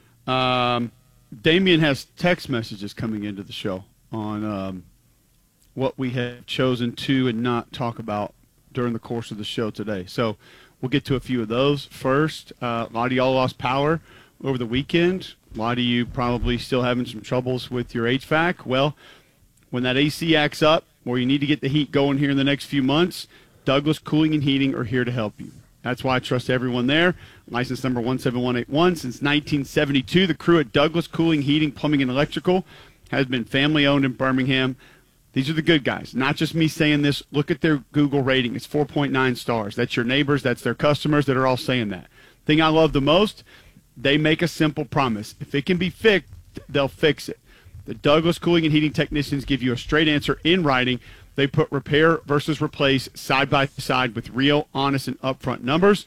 Speaker 10: um, Damian has text messages coming into the show on um, what we have chosen to and not talk about during the course of the show today. So we'll get to a few of those first. Uh, a lot of y'all lost power over the weekend. A lot of you probably still having some troubles with your H V A C. Well, when that A C acts up, or you need to get the heat going here in the next few months, Douglas Cooling and Heating are here to help you. That's why I trust everyone there. License number one seven one eight one. Since nineteen seventy-two, the crew at Douglas Cooling, Heating, Plumbing, and Electrical has been family-owned in Birmingham. These are the good guys. Not just me saying this. Look at their Google rating. It's four point nine stars. That's your neighbors. That's their customers that are all saying that. Thing I love the most, they make a simple promise. If it can be fixed, they'll fix it. The Douglas Cooling and Heating technicians give you a straight answer in writing. They put repair versus replace side by side with real, honest, and upfront numbers.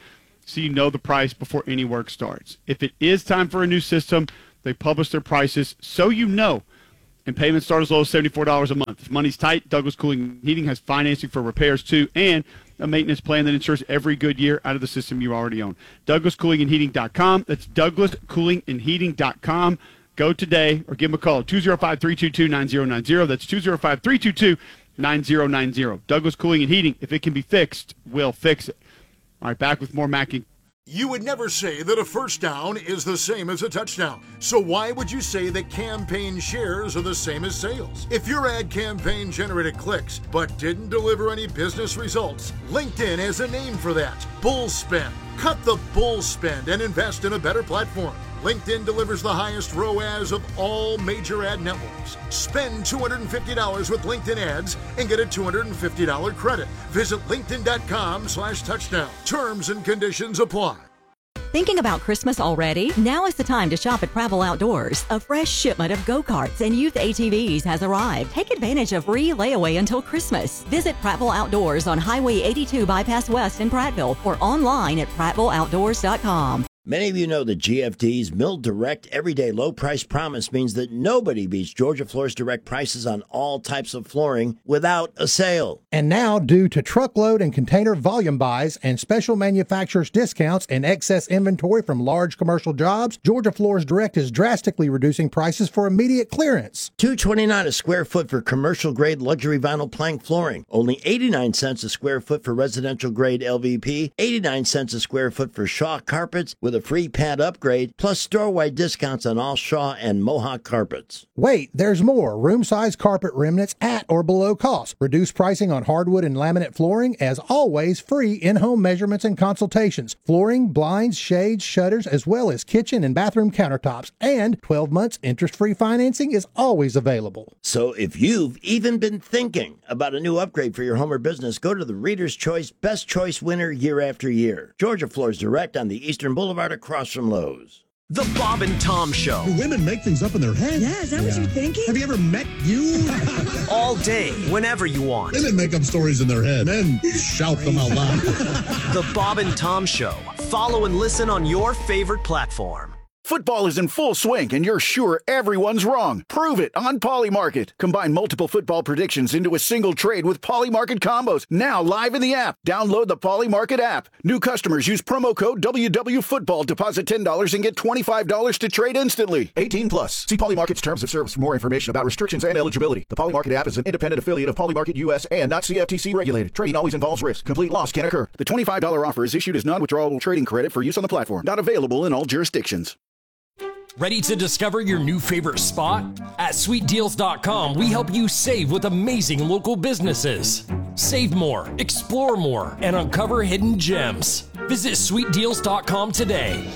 Speaker 10: so you know the price before any work starts. If it is time for a new system, they publish their prices so you know. And payments start as low as seventy-four dollars a month. If money's tight, Douglas Cooling and Heating has financing for repairs too, and a maintenance plan that ensures every good year out of the system you already own. Douglas Cooling and Heating dot com. That's Douglas Cooling and Heating dot com. Go today or give them a call. two oh five, three two two, nine oh nine oh. That's two oh five, three two two, nine oh nine oh. Douglas Cooling and Heating. If it can be fixed, we'll fix it. All right, back with more Mackey.
Speaker 12: You would never say that a first down is the same as a touchdown. So why would you say that campaign shares are the same as sales? If your ad campaign generated clicks but didn't deliver any business results, LinkedIn has a name for that. Bull spend. Cut the bull spend and invest in a better platform. LinkedIn delivers the highest R O A S of all major ad networks. Spend two hundred fifty dollars with LinkedIn ads and get a two hundred fifty dollars credit. Visit linkedin.com slash touchdown. Terms and conditions apply.
Speaker 2: Thinking about Christmas already? Now is the time to shop at Prattville Outdoors. A fresh shipment of go-karts and youth A T Vs has arrived. Take advantage of free layaway until Christmas. Visit Prattville Outdoors on Highway eighty-two Bypass West in Prattville or online at prattville outdoors dot com.
Speaker 4: Many of you know that G F D's Mill Direct Everyday Low Price Promise means that nobody beats Georgia Floor's direct prices on all types of flooring without a sale.
Speaker 22: And now, due to truckload and container volume buys and special manufacturers' discounts and excess inventory from large commercial jobs, Georgia Floors Direct is drastically reducing prices for immediate clearance.
Speaker 4: two dollars and twenty-nine cents a square foot for commercial-grade luxury vinyl plank flooring. Only eighty-nine cents a square foot for residential-grade L V P. eighty-nine cents a square foot for Shaw carpets with a free pad upgrade, plus store-wide discounts on all Shaw and Mohawk carpets.
Speaker 22: Wait, there's more. Room-size carpet remnants at or below cost. Reduced pricing on hardwood and laminate flooring. As always, free in-home measurements and consultations. Flooring, blinds, shades, shutters, as well as kitchen and bathroom countertops. And twelve months interest-free financing is always available.
Speaker 4: So if you've even been thinking about a new upgrade for your home or business, go to the Reader's Choice Best Choice winner year after year. Georgia Floors Direct on the Eastern Boulevard across from Lowe's.
Speaker 23: The Bob and Tom Show.
Speaker 24: Do women make things up in their head?
Speaker 23: Yeah, is that
Speaker 24: yeah.
Speaker 23: what you're thinking?
Speaker 24: Have you ever met you?
Speaker 23: All day, whenever you want.
Speaker 24: Women make up stories in their head. Men shout them out loud.
Speaker 23: The Bob and Tom Show. Follow and listen on your favorite platform.
Speaker 25: Football is in full swing, and you're sure everyone's wrong. Prove it on Polymarket. Combine multiple football predictions into a single trade with Polymarket combos. Now live in the app. Download the Polymarket app. New customers use promo code W W Football. Deposit ten dollars and get twenty-five dollars to trade instantly. eighteen plus. See Polymarket's terms of service for more information about restrictions and eligibility. The Polymarket app is an independent affiliate of Polymarket U S and not C F T C regulated. Trading always involves risk. Complete loss can occur. The twenty-five dollars offer is issued as non-withdrawable trading credit for use on the platform. Not available in all jurisdictions.
Speaker 26: Ready to discover your new favorite spot? At sweet deals dot com, we help you save with amazing local businesses. Save more, explore more, and uncover hidden gems. Visit sweet deals dot com today.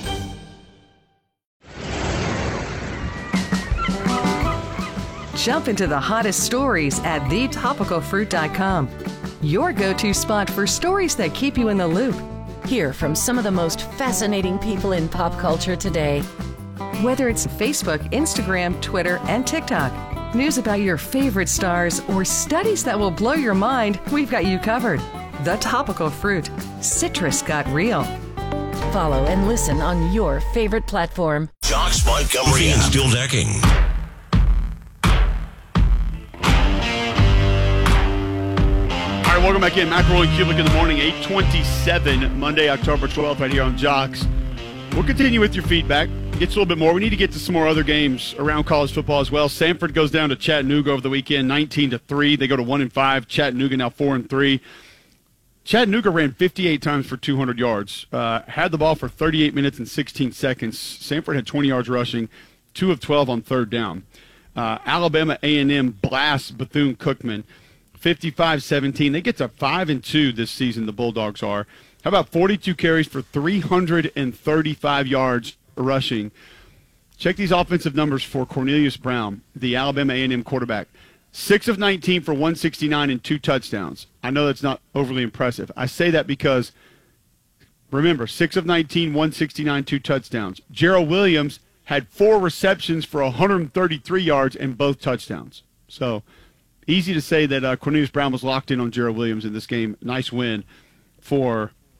Speaker 6: Jump into the hottest stories at the topical fruit dot com. Your go-to spot for stories that keep you in the loop.
Speaker 5: Hear from some of the most fascinating people in pop culture today.
Speaker 6: Whether it's Facebook, Instagram, Twitter, and TikTok, news about your favorite stars, or studies that will blow your mind, we've got you covered. The Topical Fruit. Citrus got real.
Speaker 5: Follow and listen on your favorite platform.
Speaker 8: Jocks Montgomery and Still Decking.
Speaker 10: All right, welcome back in. McElroy and Kulik in the morning, eight twenty-seven, Monday, October twelfth, right here on Jocks. We'll continue with your feedback. Gets a little bit more. We need to get to some more other games around college football as well. Samford goes down to Chattanooga over the weekend, nineteen to three. They go to one and five. Chattanooga now four and three. Chattanooga ran fifty-eight times for two hundred yards. Uh, had the ball for thirty-eight minutes and sixteen seconds. Samford had twenty yards rushing, two of twelve on third down. Uh, Alabama A and M blasts Bethune-Cookman, fifty-five seventeen. They get to five and two this season. The Bulldogs are. How about forty-two carries for three hundred thirty-five yards rushing? Check these offensive numbers for Cornelius Brown, the Alabama A and M quarterback. six of nineteen for one sixty-nine and two touchdowns. I know that's not overly impressive. I say that because, remember, six of nineteen, one sixty-nine, two touchdowns. Gerald Williams had four receptions for one hundred thirty-three yards and both touchdowns. So, easy to say that uh, Cornelius Brown was locked in on Gerald Williams in this game. Nice win for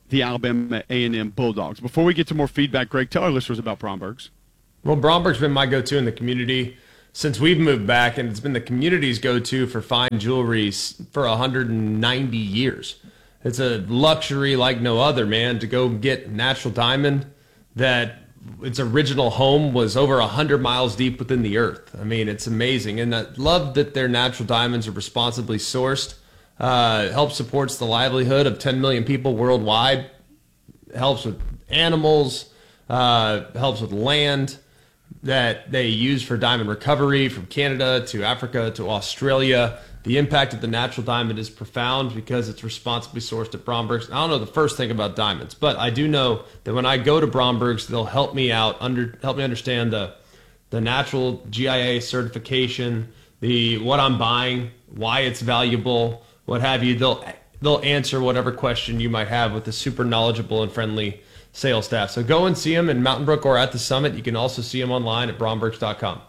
Speaker 10: the Alabama A and M Bulldogs. Before we get to more feedback, Greg, tell our listeners about Bromberg's.
Speaker 11: Well, Bromberg's been my go-to in the community since we've moved back, and it's been the community's go-to for fine jewelry for one hundred ninety years. It's a luxury like no other, man, to go get natural diamond that its original home was over one hundred miles deep within the earth. I mean, it's amazing. And I love that their natural diamonds are responsibly sourced. Uh, helps supports the livelihood of ten million people worldwide. Helps with animals. Uh, helps with land that they use for diamond recovery from Canada to Africa to Australia. The impact of the natural diamond is profound because it's responsibly sourced at Bromberg's. I don't know the first thing about diamonds, but I do know that when I go to Bromberg's, they'll help me out, under help me understand the the natural G I A certification, the what I'm buying, why it's valuable, what have you. They'll they'll answer whatever question you might have with a super knowledgeable and friendly sales staff. So go and see them in Mountain Brook or at the Summit. You can also see them online at brombergs dot com.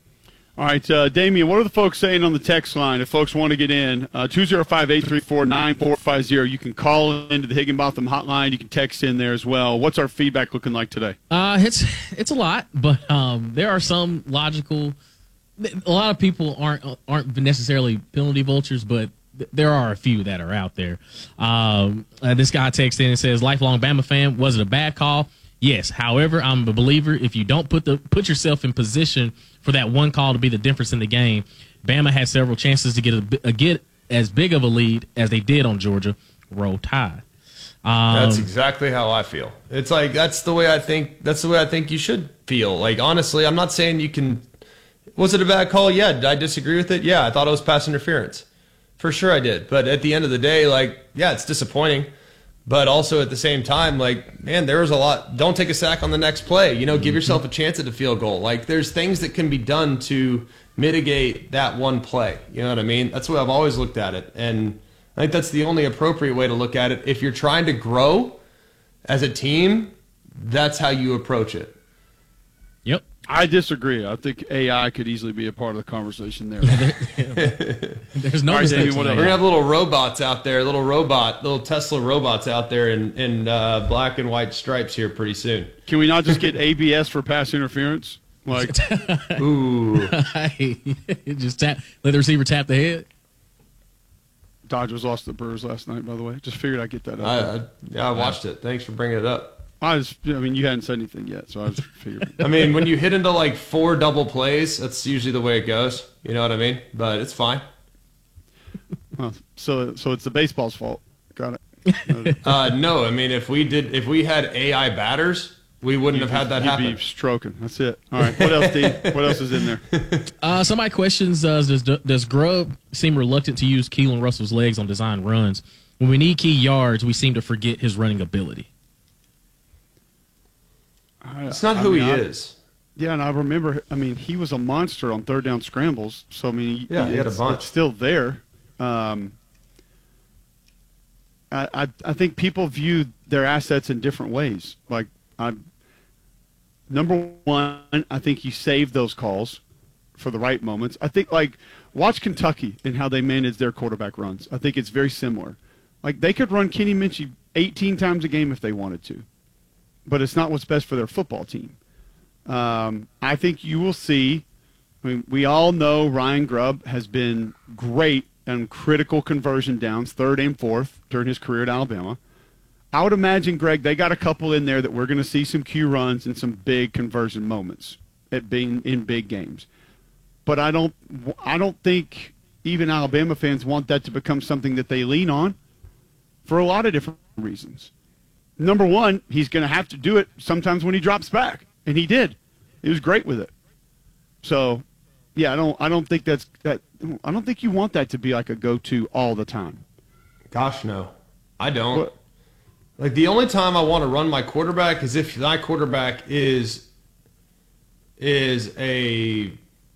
Speaker 10: All right, uh, Damian, what are the folks saying on the text line if folks want to get in? Uh, two oh five, eight three four, nine four five zero. You can call into the Higginbotham hotline. You can text in there as well. What's our feedback looking like today?
Speaker 3: Uh, it's it's a lot, but um, there are some logical – a lot of people aren't aren't necessarily penalty vultures, but th- there are a few that are out there. Um, uh, this guy texts in and says, lifelong Bama fan, was it a bad call? Yes. However, I'm a believer if you don't put the put yourself in position for that one call to be the difference in the game. Bama had several chances to get a, a get as big of a lead as they did on Georgia. Roll Tide. Um,
Speaker 11: that's exactly how I feel. It's like that's the way I think. That's the way I think you should feel. Like honestly, I'm not saying you can. Was it a bad call? Yeah. Did I disagree with it? Yeah. I thought it was pass interference. For sure I did. But at the end of the day, like yeah, it's disappointing. But also at the same time, like, man, there was a lot. Don't take a sack on the next play. You know, give yourself a chance at a field goal. Like, there's things that can be done to mitigate that one play. You know what I mean? That's the way I've always looked at it. And I think that's the only appropriate way to look at it. If you're trying to grow as a team, that's how you approach it.
Speaker 3: Yep.
Speaker 10: I disagree. I think A I could easily be a part of the conversation there.
Speaker 3: There's no
Speaker 10: right,
Speaker 3: mistakes.
Speaker 10: We're
Speaker 11: going to have little robots out there, little robot, little Tesla robots out there in, in uh, black and white stripes here pretty soon.
Speaker 10: Can we not just get A B S for pass interference? Like,
Speaker 11: ooh.
Speaker 3: Just tap, let the receiver tap the head.
Speaker 10: Dodgers lost the Brewers last night, by the way. Just figured I'd get that up.
Speaker 11: I, I, yeah, I watched it. Thanks for bringing it up.
Speaker 10: I was, I mean, you hadn't said anything yet, so I was figuring.
Speaker 11: I mean, when you hit into like four double plays, that's usually the way it goes. You know what I mean? But it's fine.
Speaker 10: Well, so, so it's the baseball's fault. Got it.
Speaker 11: uh, no, I mean, if we did, if we had A I batters, we wouldn't
Speaker 10: you'd
Speaker 11: have had that
Speaker 10: you'd
Speaker 11: happen.
Speaker 10: You'd be stroking. That's it. All right. What else, Steve? What else is in there?
Speaker 3: Uh, somebody questions: uh, Does does Grubb seem reluctant to use Keelan Russell's legs on design runs? When we need key yards, we seem to forget his running ability.
Speaker 11: It's not
Speaker 10: I
Speaker 11: who
Speaker 10: mean,
Speaker 11: he
Speaker 10: I,
Speaker 11: is.
Speaker 10: Yeah, and I remember, I mean, he was a monster on third down scrambles. So, I mean,
Speaker 11: yeah, he had a
Speaker 10: it's,
Speaker 11: bunch.
Speaker 10: It's still there. Um, I, I I think people view their assets in different ways. Like, I, number one, I think you save those calls for the right moments. I think, like, watch Kentucky and how they manage their quarterback runs. I think it's very similar. Like, they could run Kenny Minchie eighteen times a game if they wanted to. But it's not what's best for their football team. Um, I think you will see, I mean, we all know Ryan Grubb has been great on critical conversion downs, third and fourth, during his career at Alabama. I would imagine, Greg, they got a couple in there that we're going to see some Q runs and some big conversion moments at being in big games. But I don't, I don't think even Alabama fans want that to become something that they lean on for a lot of different reasons. Number one, he's going to have to do it sometimes when he drops back, and he did. He was great with it. So, yeah, I don't, I don't think that's that. I don't think you want that to be like a go-to all the time.
Speaker 11: Gosh, no, I don't. What? Like the only time I want to run my quarterback is if my quarterback is is a.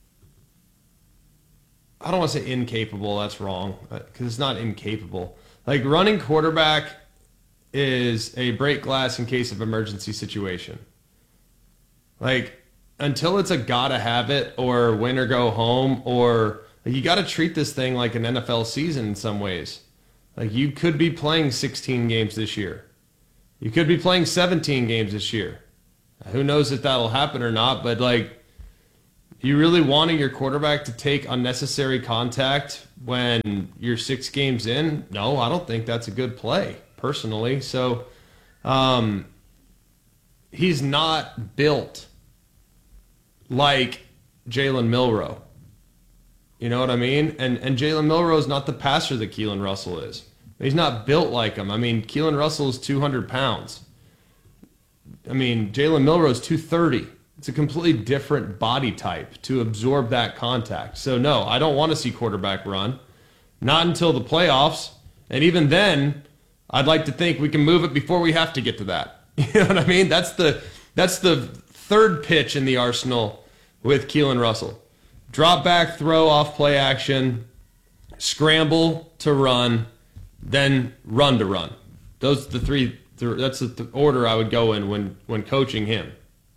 Speaker 11: I don't want to say incapable. That's wrong because it's not incapable. Like running quarterback is a break glass in case of emergency situation. Like, until it's a gotta have it or win or go home, or like, you got to treat this thing like an N F L season in some ways. Like, you could be playing sixteen games this year. You could be playing seventeen games this year. Who knows if that'll happen or not, but like, you really wanting your quarterback to take unnecessary contact when you're six games in? No, I don't think that's a good play, personally. So um, he's not built like Jalen Milroe. You know what I mean? And and Jalen Milroe is not the passer that Keelan Russell is. He's not built like him. I mean, Keelan Russell is two hundred pounds. I mean, Jalen Milroe is two thirty. It's a completely different body type to absorb that contact. So, no, I don't want to see quarterback run. Not until the playoffs. And even then, I'd like to think we can move it before we have to get to that. You know what I mean? That's the that's the third pitch in the arsenal with Keelan Russell. Drop back, throw off play action, scramble to run, then run to run. Those are the three. That's the order I would go in when, when coaching him.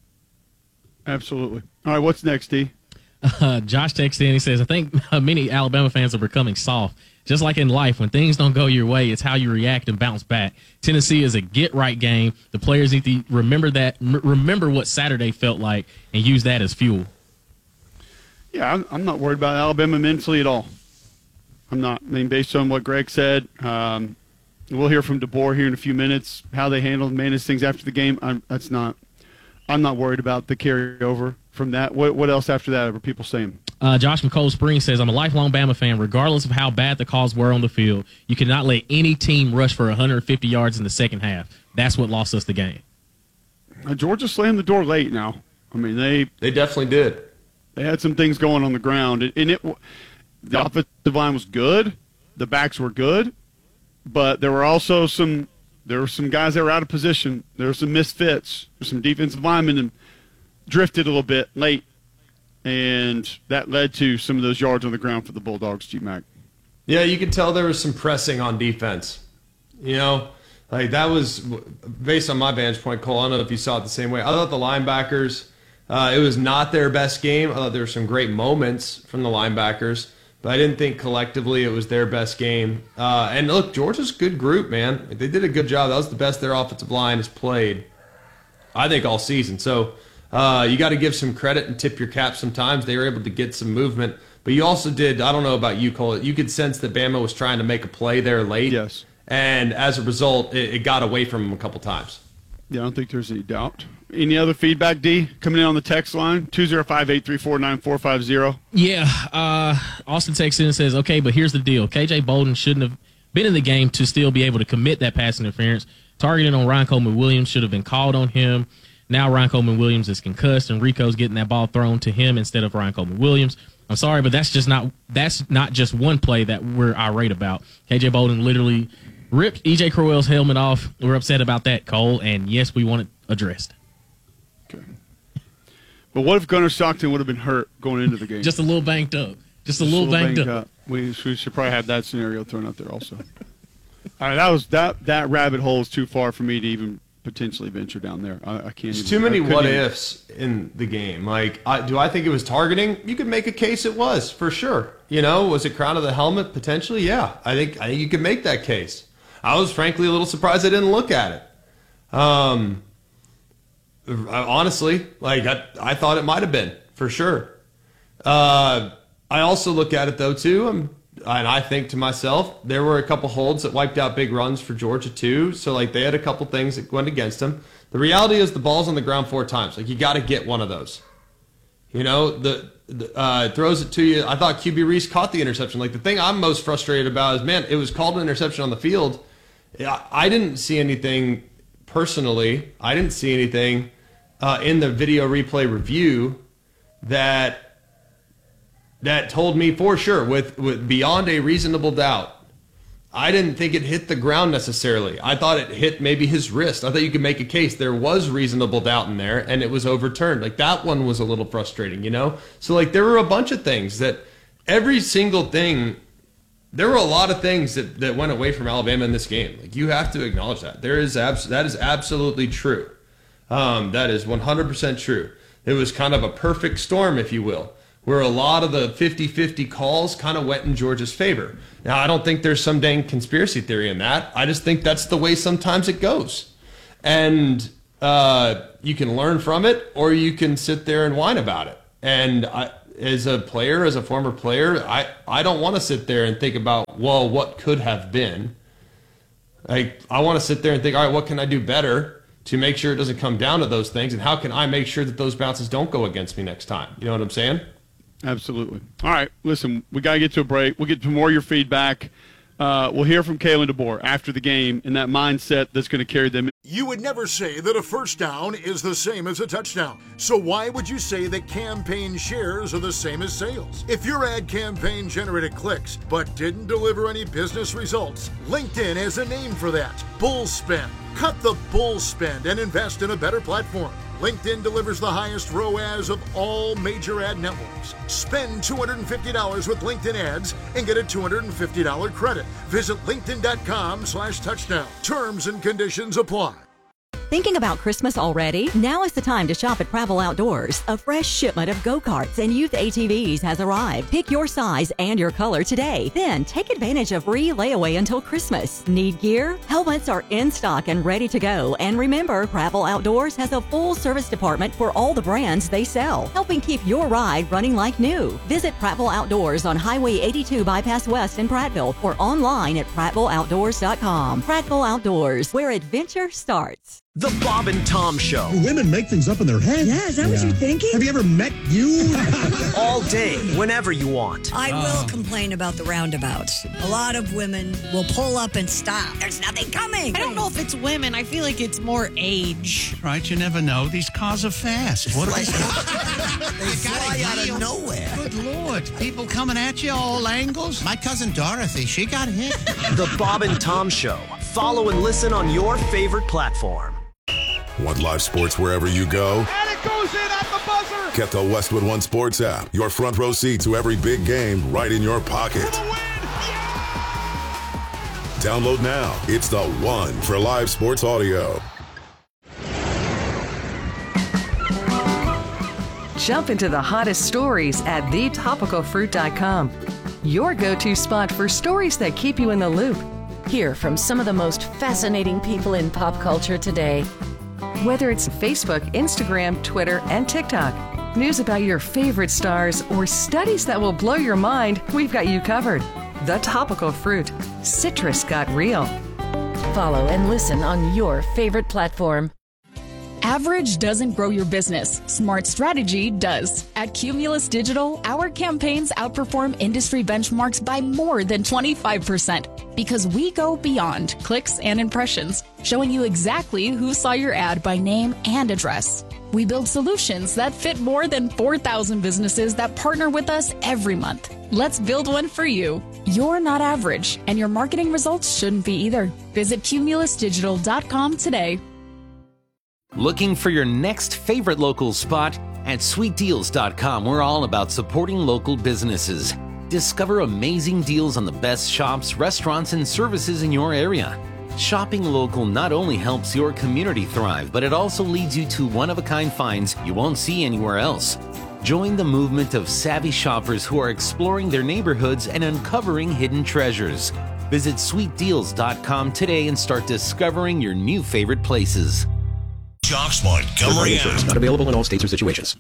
Speaker 10: Absolutely. All right, what's next, D?
Speaker 3: Uh, Josh texts in. He says, I think many Alabama fans are becoming soft. Just like in life, when things don't go your way, it's how you react and bounce back. Tennessee is a get-right game. The players need to remember that, m- remember what Saturday felt like, and use that as fuel.
Speaker 10: Yeah, I'm, I'm not worried about Alabama mentally at all. I'm not. I mean, based on what Greg said, um, we'll hear from DeBoer here in a few minutes, how they handled manage things after the game. I'm, that's not. I'm not worried about the carryover from that. What, what else after that are people saying?
Speaker 3: Uh, Josh McCole Spring says, I'm a lifelong Bama fan. Regardless of how bad the calls were on the field, you cannot let any team rush for one hundred fifty yards in the second half. That's what lost us the game.
Speaker 10: Uh, Georgia slammed the door late now. I mean, they
Speaker 11: they definitely did.
Speaker 10: They had some things going on the ground. And it, the offensive line was good. The backs were good. But there were also some there were some guys that were out of position. There were some misfits. There were some defensive linemen that drifted a little bit late. And that led to some of those yards on the ground for the Bulldogs, G-Mac.
Speaker 11: Yeah, you could tell there was some pressing on defense. You know, like that was, based on my vantage point, Cole, I don't know if you saw it the same way. I thought the linebackers, uh, it was not their best game. I thought there were some great moments from the linebackers, but I didn't think collectively it was their best game. Uh, and look, Georgia's a good group, man. They did a good job. That was the best their offensive line has played, I think, all season. So uh, you got to give some credit and tip your cap sometimes. They were able to get some movement. But you also did, I don't know about you, Cole, you could sense that Bama was trying to make a play there late.
Speaker 10: Yes.
Speaker 11: And as a result, it, it got away from him a couple times.
Speaker 10: Yeah, I don't think there's any doubt. Any other feedback, D, coming in on the text line? two oh five, eight three four, nine four five zero.
Speaker 3: Yeah, uh, Austin texts in and says, okay, but here's the deal. K J Bolden shouldn't have been in the game to still be able to commit that pass interference. Targeting on Ryan Coleman Williams should have been called on him. Now Ryan Coleman Williams is concussed, and Rico's getting that ball thrown to him instead of Ryan Coleman Williams. I'm sorry, but that's just not that's not just one play that we're irate about. K J Bolden literally ripped E J Crowell's helmet off. We're upset about that, Cole, and yes, we want it addressed.
Speaker 10: Okay. But what if Gunnar Stockton would have been hurt going into the game?
Speaker 3: Just a little banged up. Just a little, little banged, banged up. up.
Speaker 10: We, we should probably have that scenario thrown out there also. All right, that was that that rabbit hole is too far for me to even potentially venture down there. I, I can't.
Speaker 11: There's
Speaker 10: even,
Speaker 11: too many what
Speaker 10: even.
Speaker 11: ifs in the game. Like, I, do I think it was targeting? You could make a case it was for sure. You know, was it crown of the helmet potentially? Yeah, I think I think you could make that case. I was frankly a little surprised I didn't look at it. Um, honestly, like I, I thought it might have been for sure. Uh, I also look at it though too. I'm, And I think to myself, there were a couple holds that wiped out big runs for Georgia too. So like they had a couple things that went against them. The reality is the ball's on the ground four times. Like you got to get one of those. You know, the, the uh, throws it to you. I thought Q B Reese caught the interception. Like the thing I'm most frustrated about is, man, it was called an interception on the field. I didn't see anything personally. I didn't see anything uh, in the video replay review that. That told me for sure, with, with beyond a reasonable doubt, I didn't think it hit the ground necessarily. I thought it hit maybe his wrist. I thought you could make a case there was reasonable doubt in there, and it was overturned. Like that one was a little frustrating, you know? So like there were a bunch of things that every single thing, there were a lot of things that, that went away from Alabama in this game. Like you have to acknowledge that. There is abs- that is absolutely true. Um, that is one hundred percent true. It was kind of a perfect storm, if you will, where a lot of the fifty-fifty calls kind of went in Georgia's favor. Now, I don't think there's some dang conspiracy theory in that. I just think that's the way sometimes it goes. and uh, you can learn from it, or you can sit there and whine about it. And I, as a player, as a former player, I, I don't want to sit there and think about, well, what could have been. Like, I want to sit there and think, all right, what can I do better to make sure it doesn't come down to those things, and how can I make sure that those bounces don't go against me next time? You know what I'm saying?
Speaker 10: Absolutely. All right, listen, we got to get to a break. We'll get to more of your feedback. Uh, we'll hear from Kalen DeBoer after the game and that mindset that's going to carry them.
Speaker 12: You would never say that a first down is the same as a touchdown. So why would you say that campaign shares are the same as sales? If your ad campaign generated clicks but didn't deliver any business results, LinkedIn has a name for that: bull spend. Cut the bull spend and invest in a better platform. LinkedIn delivers the highest R O A S of all major ad networks. Spend two hundred fifty dollars with LinkedIn ads and get a two hundred fifty dollars credit. Visit linkedin.com slash touchdown. Terms and conditions apply.
Speaker 2: Thinking about Christmas already? Now is the time to shop at Pravel Outdoors. A fresh shipment of go-karts and youth A T Vs has arrived. Pick your size and your color today. Then take advantage of free layaway until Christmas. Need gear? Helmets are in stock and ready to go. And remember, Pravel Outdoors has a full service department for all the brands they sell, helping keep your ride running like new. Visit Pravel Outdoors on Highway eighty-two Bypass West in Prattville or online at prattville outdoors dot com. Prattville Outdoors, where adventure starts.
Speaker 23: The Bob and Tom Show.
Speaker 24: Women make things up in their head.
Speaker 7: Yeah, is that what you're thinking?
Speaker 24: Have you ever met you?
Speaker 23: All day, whenever you want.
Speaker 7: I will complain about the roundabouts. A lot of women will pull up and stop. There's nothing coming.
Speaker 9: I don't know if it's women. I feel like it's more age.
Speaker 13: Right, you never know. These cars are fast. What are they?
Speaker 7: They fly out of nowhere.
Speaker 13: Good Lord. People coming at you all angles. My cousin Dorothy, she got hit.
Speaker 23: The Bob and Tom Show. Follow and listen on your favorite platform.
Speaker 14: Want live sports wherever you go?
Speaker 15: And it goes in at the buzzer!
Speaker 14: Get the Westwood One Sports app. Your front row seat to every big game right in your pocket. Download now. It's the one for live sports audio.
Speaker 6: Jump into the hottest stories at the topical fruit dot com. Your go-to spot for stories that keep you in the loop.
Speaker 5: Hear from some of the most fascinating people in pop culture today.
Speaker 6: Whether it's Facebook, Instagram, Twitter, and TikTok, news about your favorite stars, or studies that will blow your mind, we've got you covered. The Topical Fruit. Citrus got real.
Speaker 5: Follow and listen on your favorite platform.
Speaker 16: Average doesn't grow your business. Smart strategy does. At Cumulus Digital, our campaigns outperform industry benchmarks by more than twenty-five percent because we go beyond clicks and impressions, showing you exactly who saw your ad by name and address. We build solutions that fit more than four thousand businesses that partner with us every month. Let's build one for you. You're not average, and your marketing results shouldn't be either. Visit cumulus digital dot com today.
Speaker 27: Looking for your next favorite local spot? At sweet deals dot com, we're all about supporting local businesses. Discover amazing deals on the best shops, restaurants, and services in your area. Shopping local not only helps your community thrive, but it also leads you to one-of-a-kind finds you won't see anywhere else. Join the movement of savvy shoppers who are exploring their neighborhoods and uncovering hidden treasures. Visit sweet deals dot com today and start discovering your new favorite places.
Speaker 8: Jocks Montgomery app.
Speaker 28: Not available in all states or situations.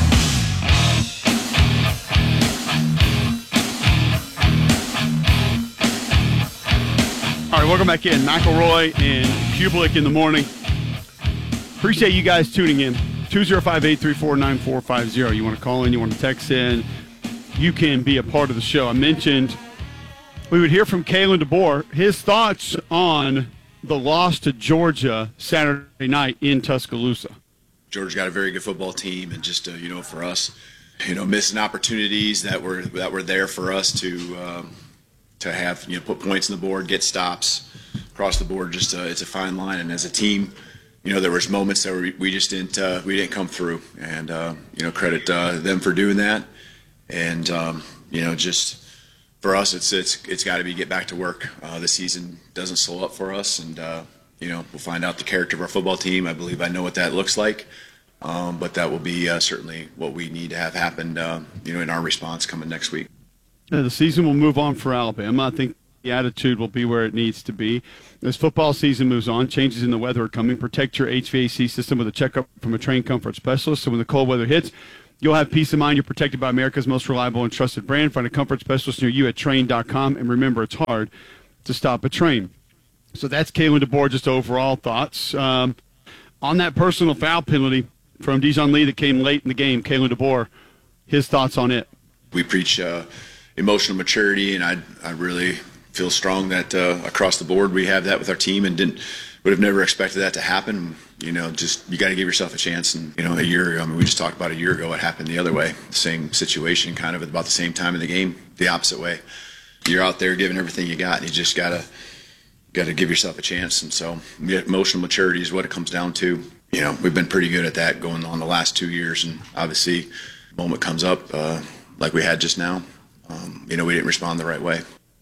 Speaker 10: All right, welcome back in. McElroy and Kublik in the morning. Appreciate you guys tuning in. two oh five, eight three four, nine four five zero. You want to call in, you want to text in, you can be a part of the show. I mentioned we would hear from Kalen DeBoer, his thoughts on the loss to Georgia Saturday night in Tuscaloosa.
Speaker 29: Georgia got a very good football team, and just uh, you know, for us, you know, missing opportunities that were that were there for us to um, to have, you know, put points on the board, get stops across the board. Just uh, it's a fine line, and as a team, you know, there was moments that we, we just didn't uh, we didn't come through, and uh, you know, credit uh, them for doing that, and um, you know, just. For us, it's it's it's got to be get back to work. Uh, the season doesn't slow up for us, and uh, you know, we'll find out the character of our football team. I believe I know what that looks like, um, but that will be uh, certainly what we need to have happen. Uh, you know, in our response coming next week.
Speaker 10: Yeah, the season will move on for Alabama. I think the attitude will be where it needs to be. As football season moves on, changes in the weather are coming. Protect your H V A C system with a checkup from a trained comfort specialist. So when the cold weather hits, you'll have peace of mind. You're protected by America's most reliable and trusted brand. Find a comfort specialist near you at Trane dot com. And remember, it's hard to stop a train. So that's Kalen DeBoer, just overall thoughts. Um, on that personal foul penalty from Dijon Lee that came late in the game, Kalen DeBoer, his thoughts on it.
Speaker 29: We preach uh, emotional maturity, and I I really feel strong that uh, across the board we have that with our team, and didn't would have never expected that to happen. You know, just you got to give yourself a chance. And you know, a year ago, I mean, we just talked about a year ago what happened the other way, the same situation, kind of at about the same time in the game, the opposite way. You're out there giving everything you got, and you just gotta got to give yourself a chance. And so emotional maturity is what it comes down to. You know, we've been pretty good at that going on the last two years, and obviously, the moment comes up uh, like we had just now. Um, you know, we didn't respond the right way.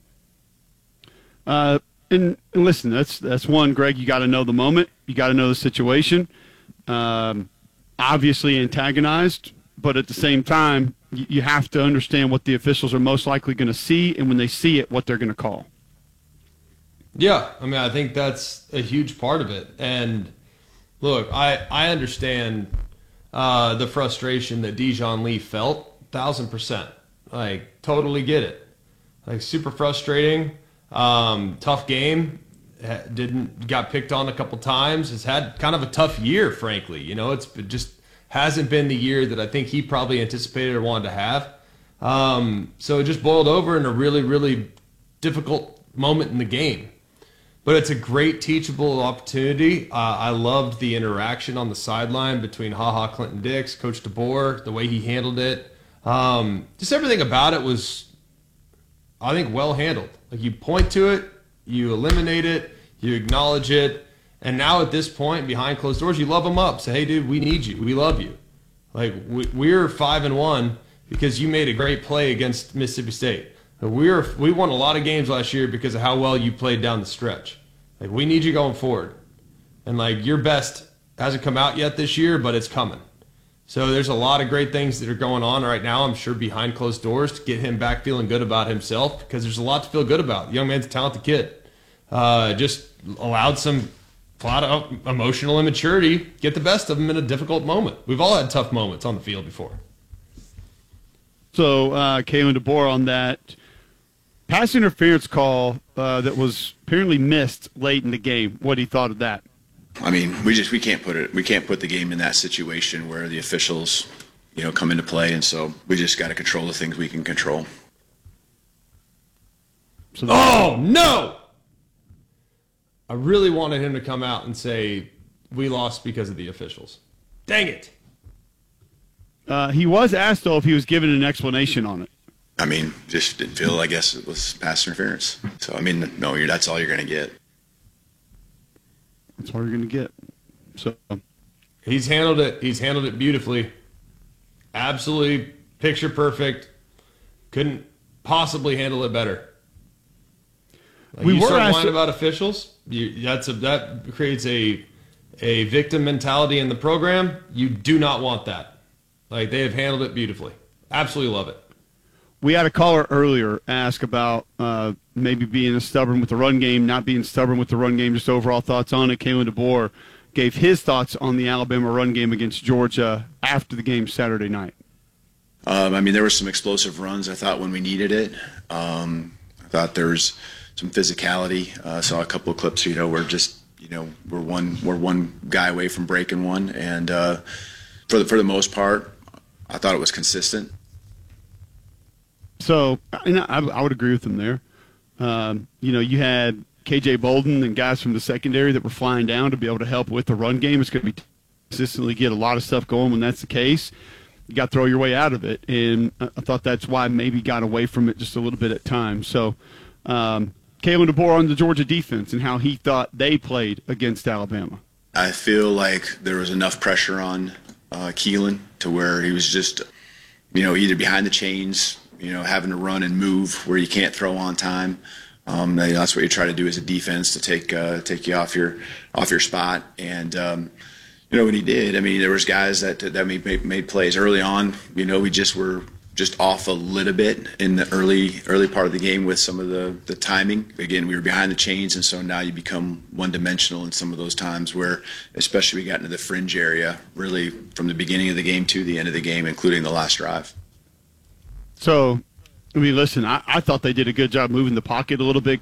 Speaker 10: Uh, and, and listen, that's that's one, Greg. You got to know the moment. You got to know the situation. Um, obviously antagonized, but at the same time, you, you have to understand what the officials are most likely going to see, and when they see it, what they're going to call.
Speaker 11: Yeah, I mean, I think that's a huge part of it. And look, I I understand uh, the frustration that Dijon Lee felt, thousand percent. Like, totally get it. Like, super frustrating. Um, tough game. Didn't got picked on a couple times. Has had kind of a tough year, frankly. You know, it's just hasn't been the year that I think he probably anticipated or wanted to have. Um, so it just boiled over in a really, really difficult moment in the game. But it's a great teachable opportunity. Uh, I loved the interaction on the sideline between HaHa Clinton Dix, Coach DeBoer, the way he handled it. Um, just everything about it was, I think, well handled. Like, you point to it, you eliminate it, you acknowledge it, and now at this point, behind closed doors, you love them up. Say, hey, dude, we need you. We love you. Like, we, we're five and one because you made a great play against Mississippi State. We're we won a lot of games last year because of how well you played down the stretch. Like, we need you going forward, and like your best hasn't come out yet this year, but it's coming. So there's a lot of great things that are going on right now, I'm sure, behind closed doors to get him back feeling good about himself, because there's a lot to feel good about. The young man's a talented kid. Uh, just allowed some flat out emotional immaturity get the best of him in a difficult moment. We've all had tough moments on the field before.
Speaker 10: So, uh, Kalen DeBoer on that pass interference call uh, that was apparently missed late in the game. What he thought of that?
Speaker 29: I mean, we just we can't put it we can't put the game in that situation where the officials, you know, come into play, and so we just got to control the things we can control.
Speaker 11: So oh no! I really wanted him to come out and say we lost because of the officials. Dang it!
Speaker 10: Uh, he was asked though if he was given an explanation on it.
Speaker 29: I mean, just didn't feel. I guess it was pass interference. So I mean, no, you're, that's all you're going to get.
Speaker 10: That's all you're going to get. So
Speaker 11: he's handled it. He's handled it beautifully. Absolutely picture perfect. Couldn't possibly handle it better. Like, we you were start whining about officials. You, that's a, that creates a a victim mentality in the program. You do not want that. Like, they have handled it beautifully. Absolutely love it.
Speaker 10: We had a caller earlier ask about uh, maybe being stubborn with the run game, not being stubborn with the run game, just overall thoughts on it. Kalen DeBoer gave his thoughts on the Alabama run game against Georgia after the game Saturday night.
Speaker 29: Um, I mean, there were some explosive runs, I thought, when we needed it. Um, I thought there was some physicality. I uh, saw a couple of clips, you know, where just, you know, we're one we're one guy away from breaking one. And uh, for the, for the most part, I thought it was consistent.
Speaker 10: So, and I, I would agree with him there. Um, you know, you had K J Bolden and guys from the secondary that were flying down to be able to help with the run game. It's going to be consistently get a lot of stuff going when that's the case. You got to throw your way out of it, and I thought that's why maybe got away from it just a little bit at times. So, um, Kalen DeBoer on the Georgia defense and how he thought they played against Alabama.
Speaker 29: I feel like there was enough pressure on uh, Keelan to where he was just, you know, either behind the chains, you know, having to run and move where you can't throw on time. Um, that's what you try to do as a defense to take uh, take you off your off your spot. And um, you know, when he did, I mean, there was guys that that made, made made plays early on. You know, we just were just off a little bit in the early early part of the game with some of the, the timing. Again, we were behind the chains, and so now you become one-dimensional in some of those times where, especially we got into the fringe area, really from the beginning of the game to the end of the game, including the last drive.
Speaker 10: So, I mean, listen, I, I thought they did a good job moving the pocket a little bit.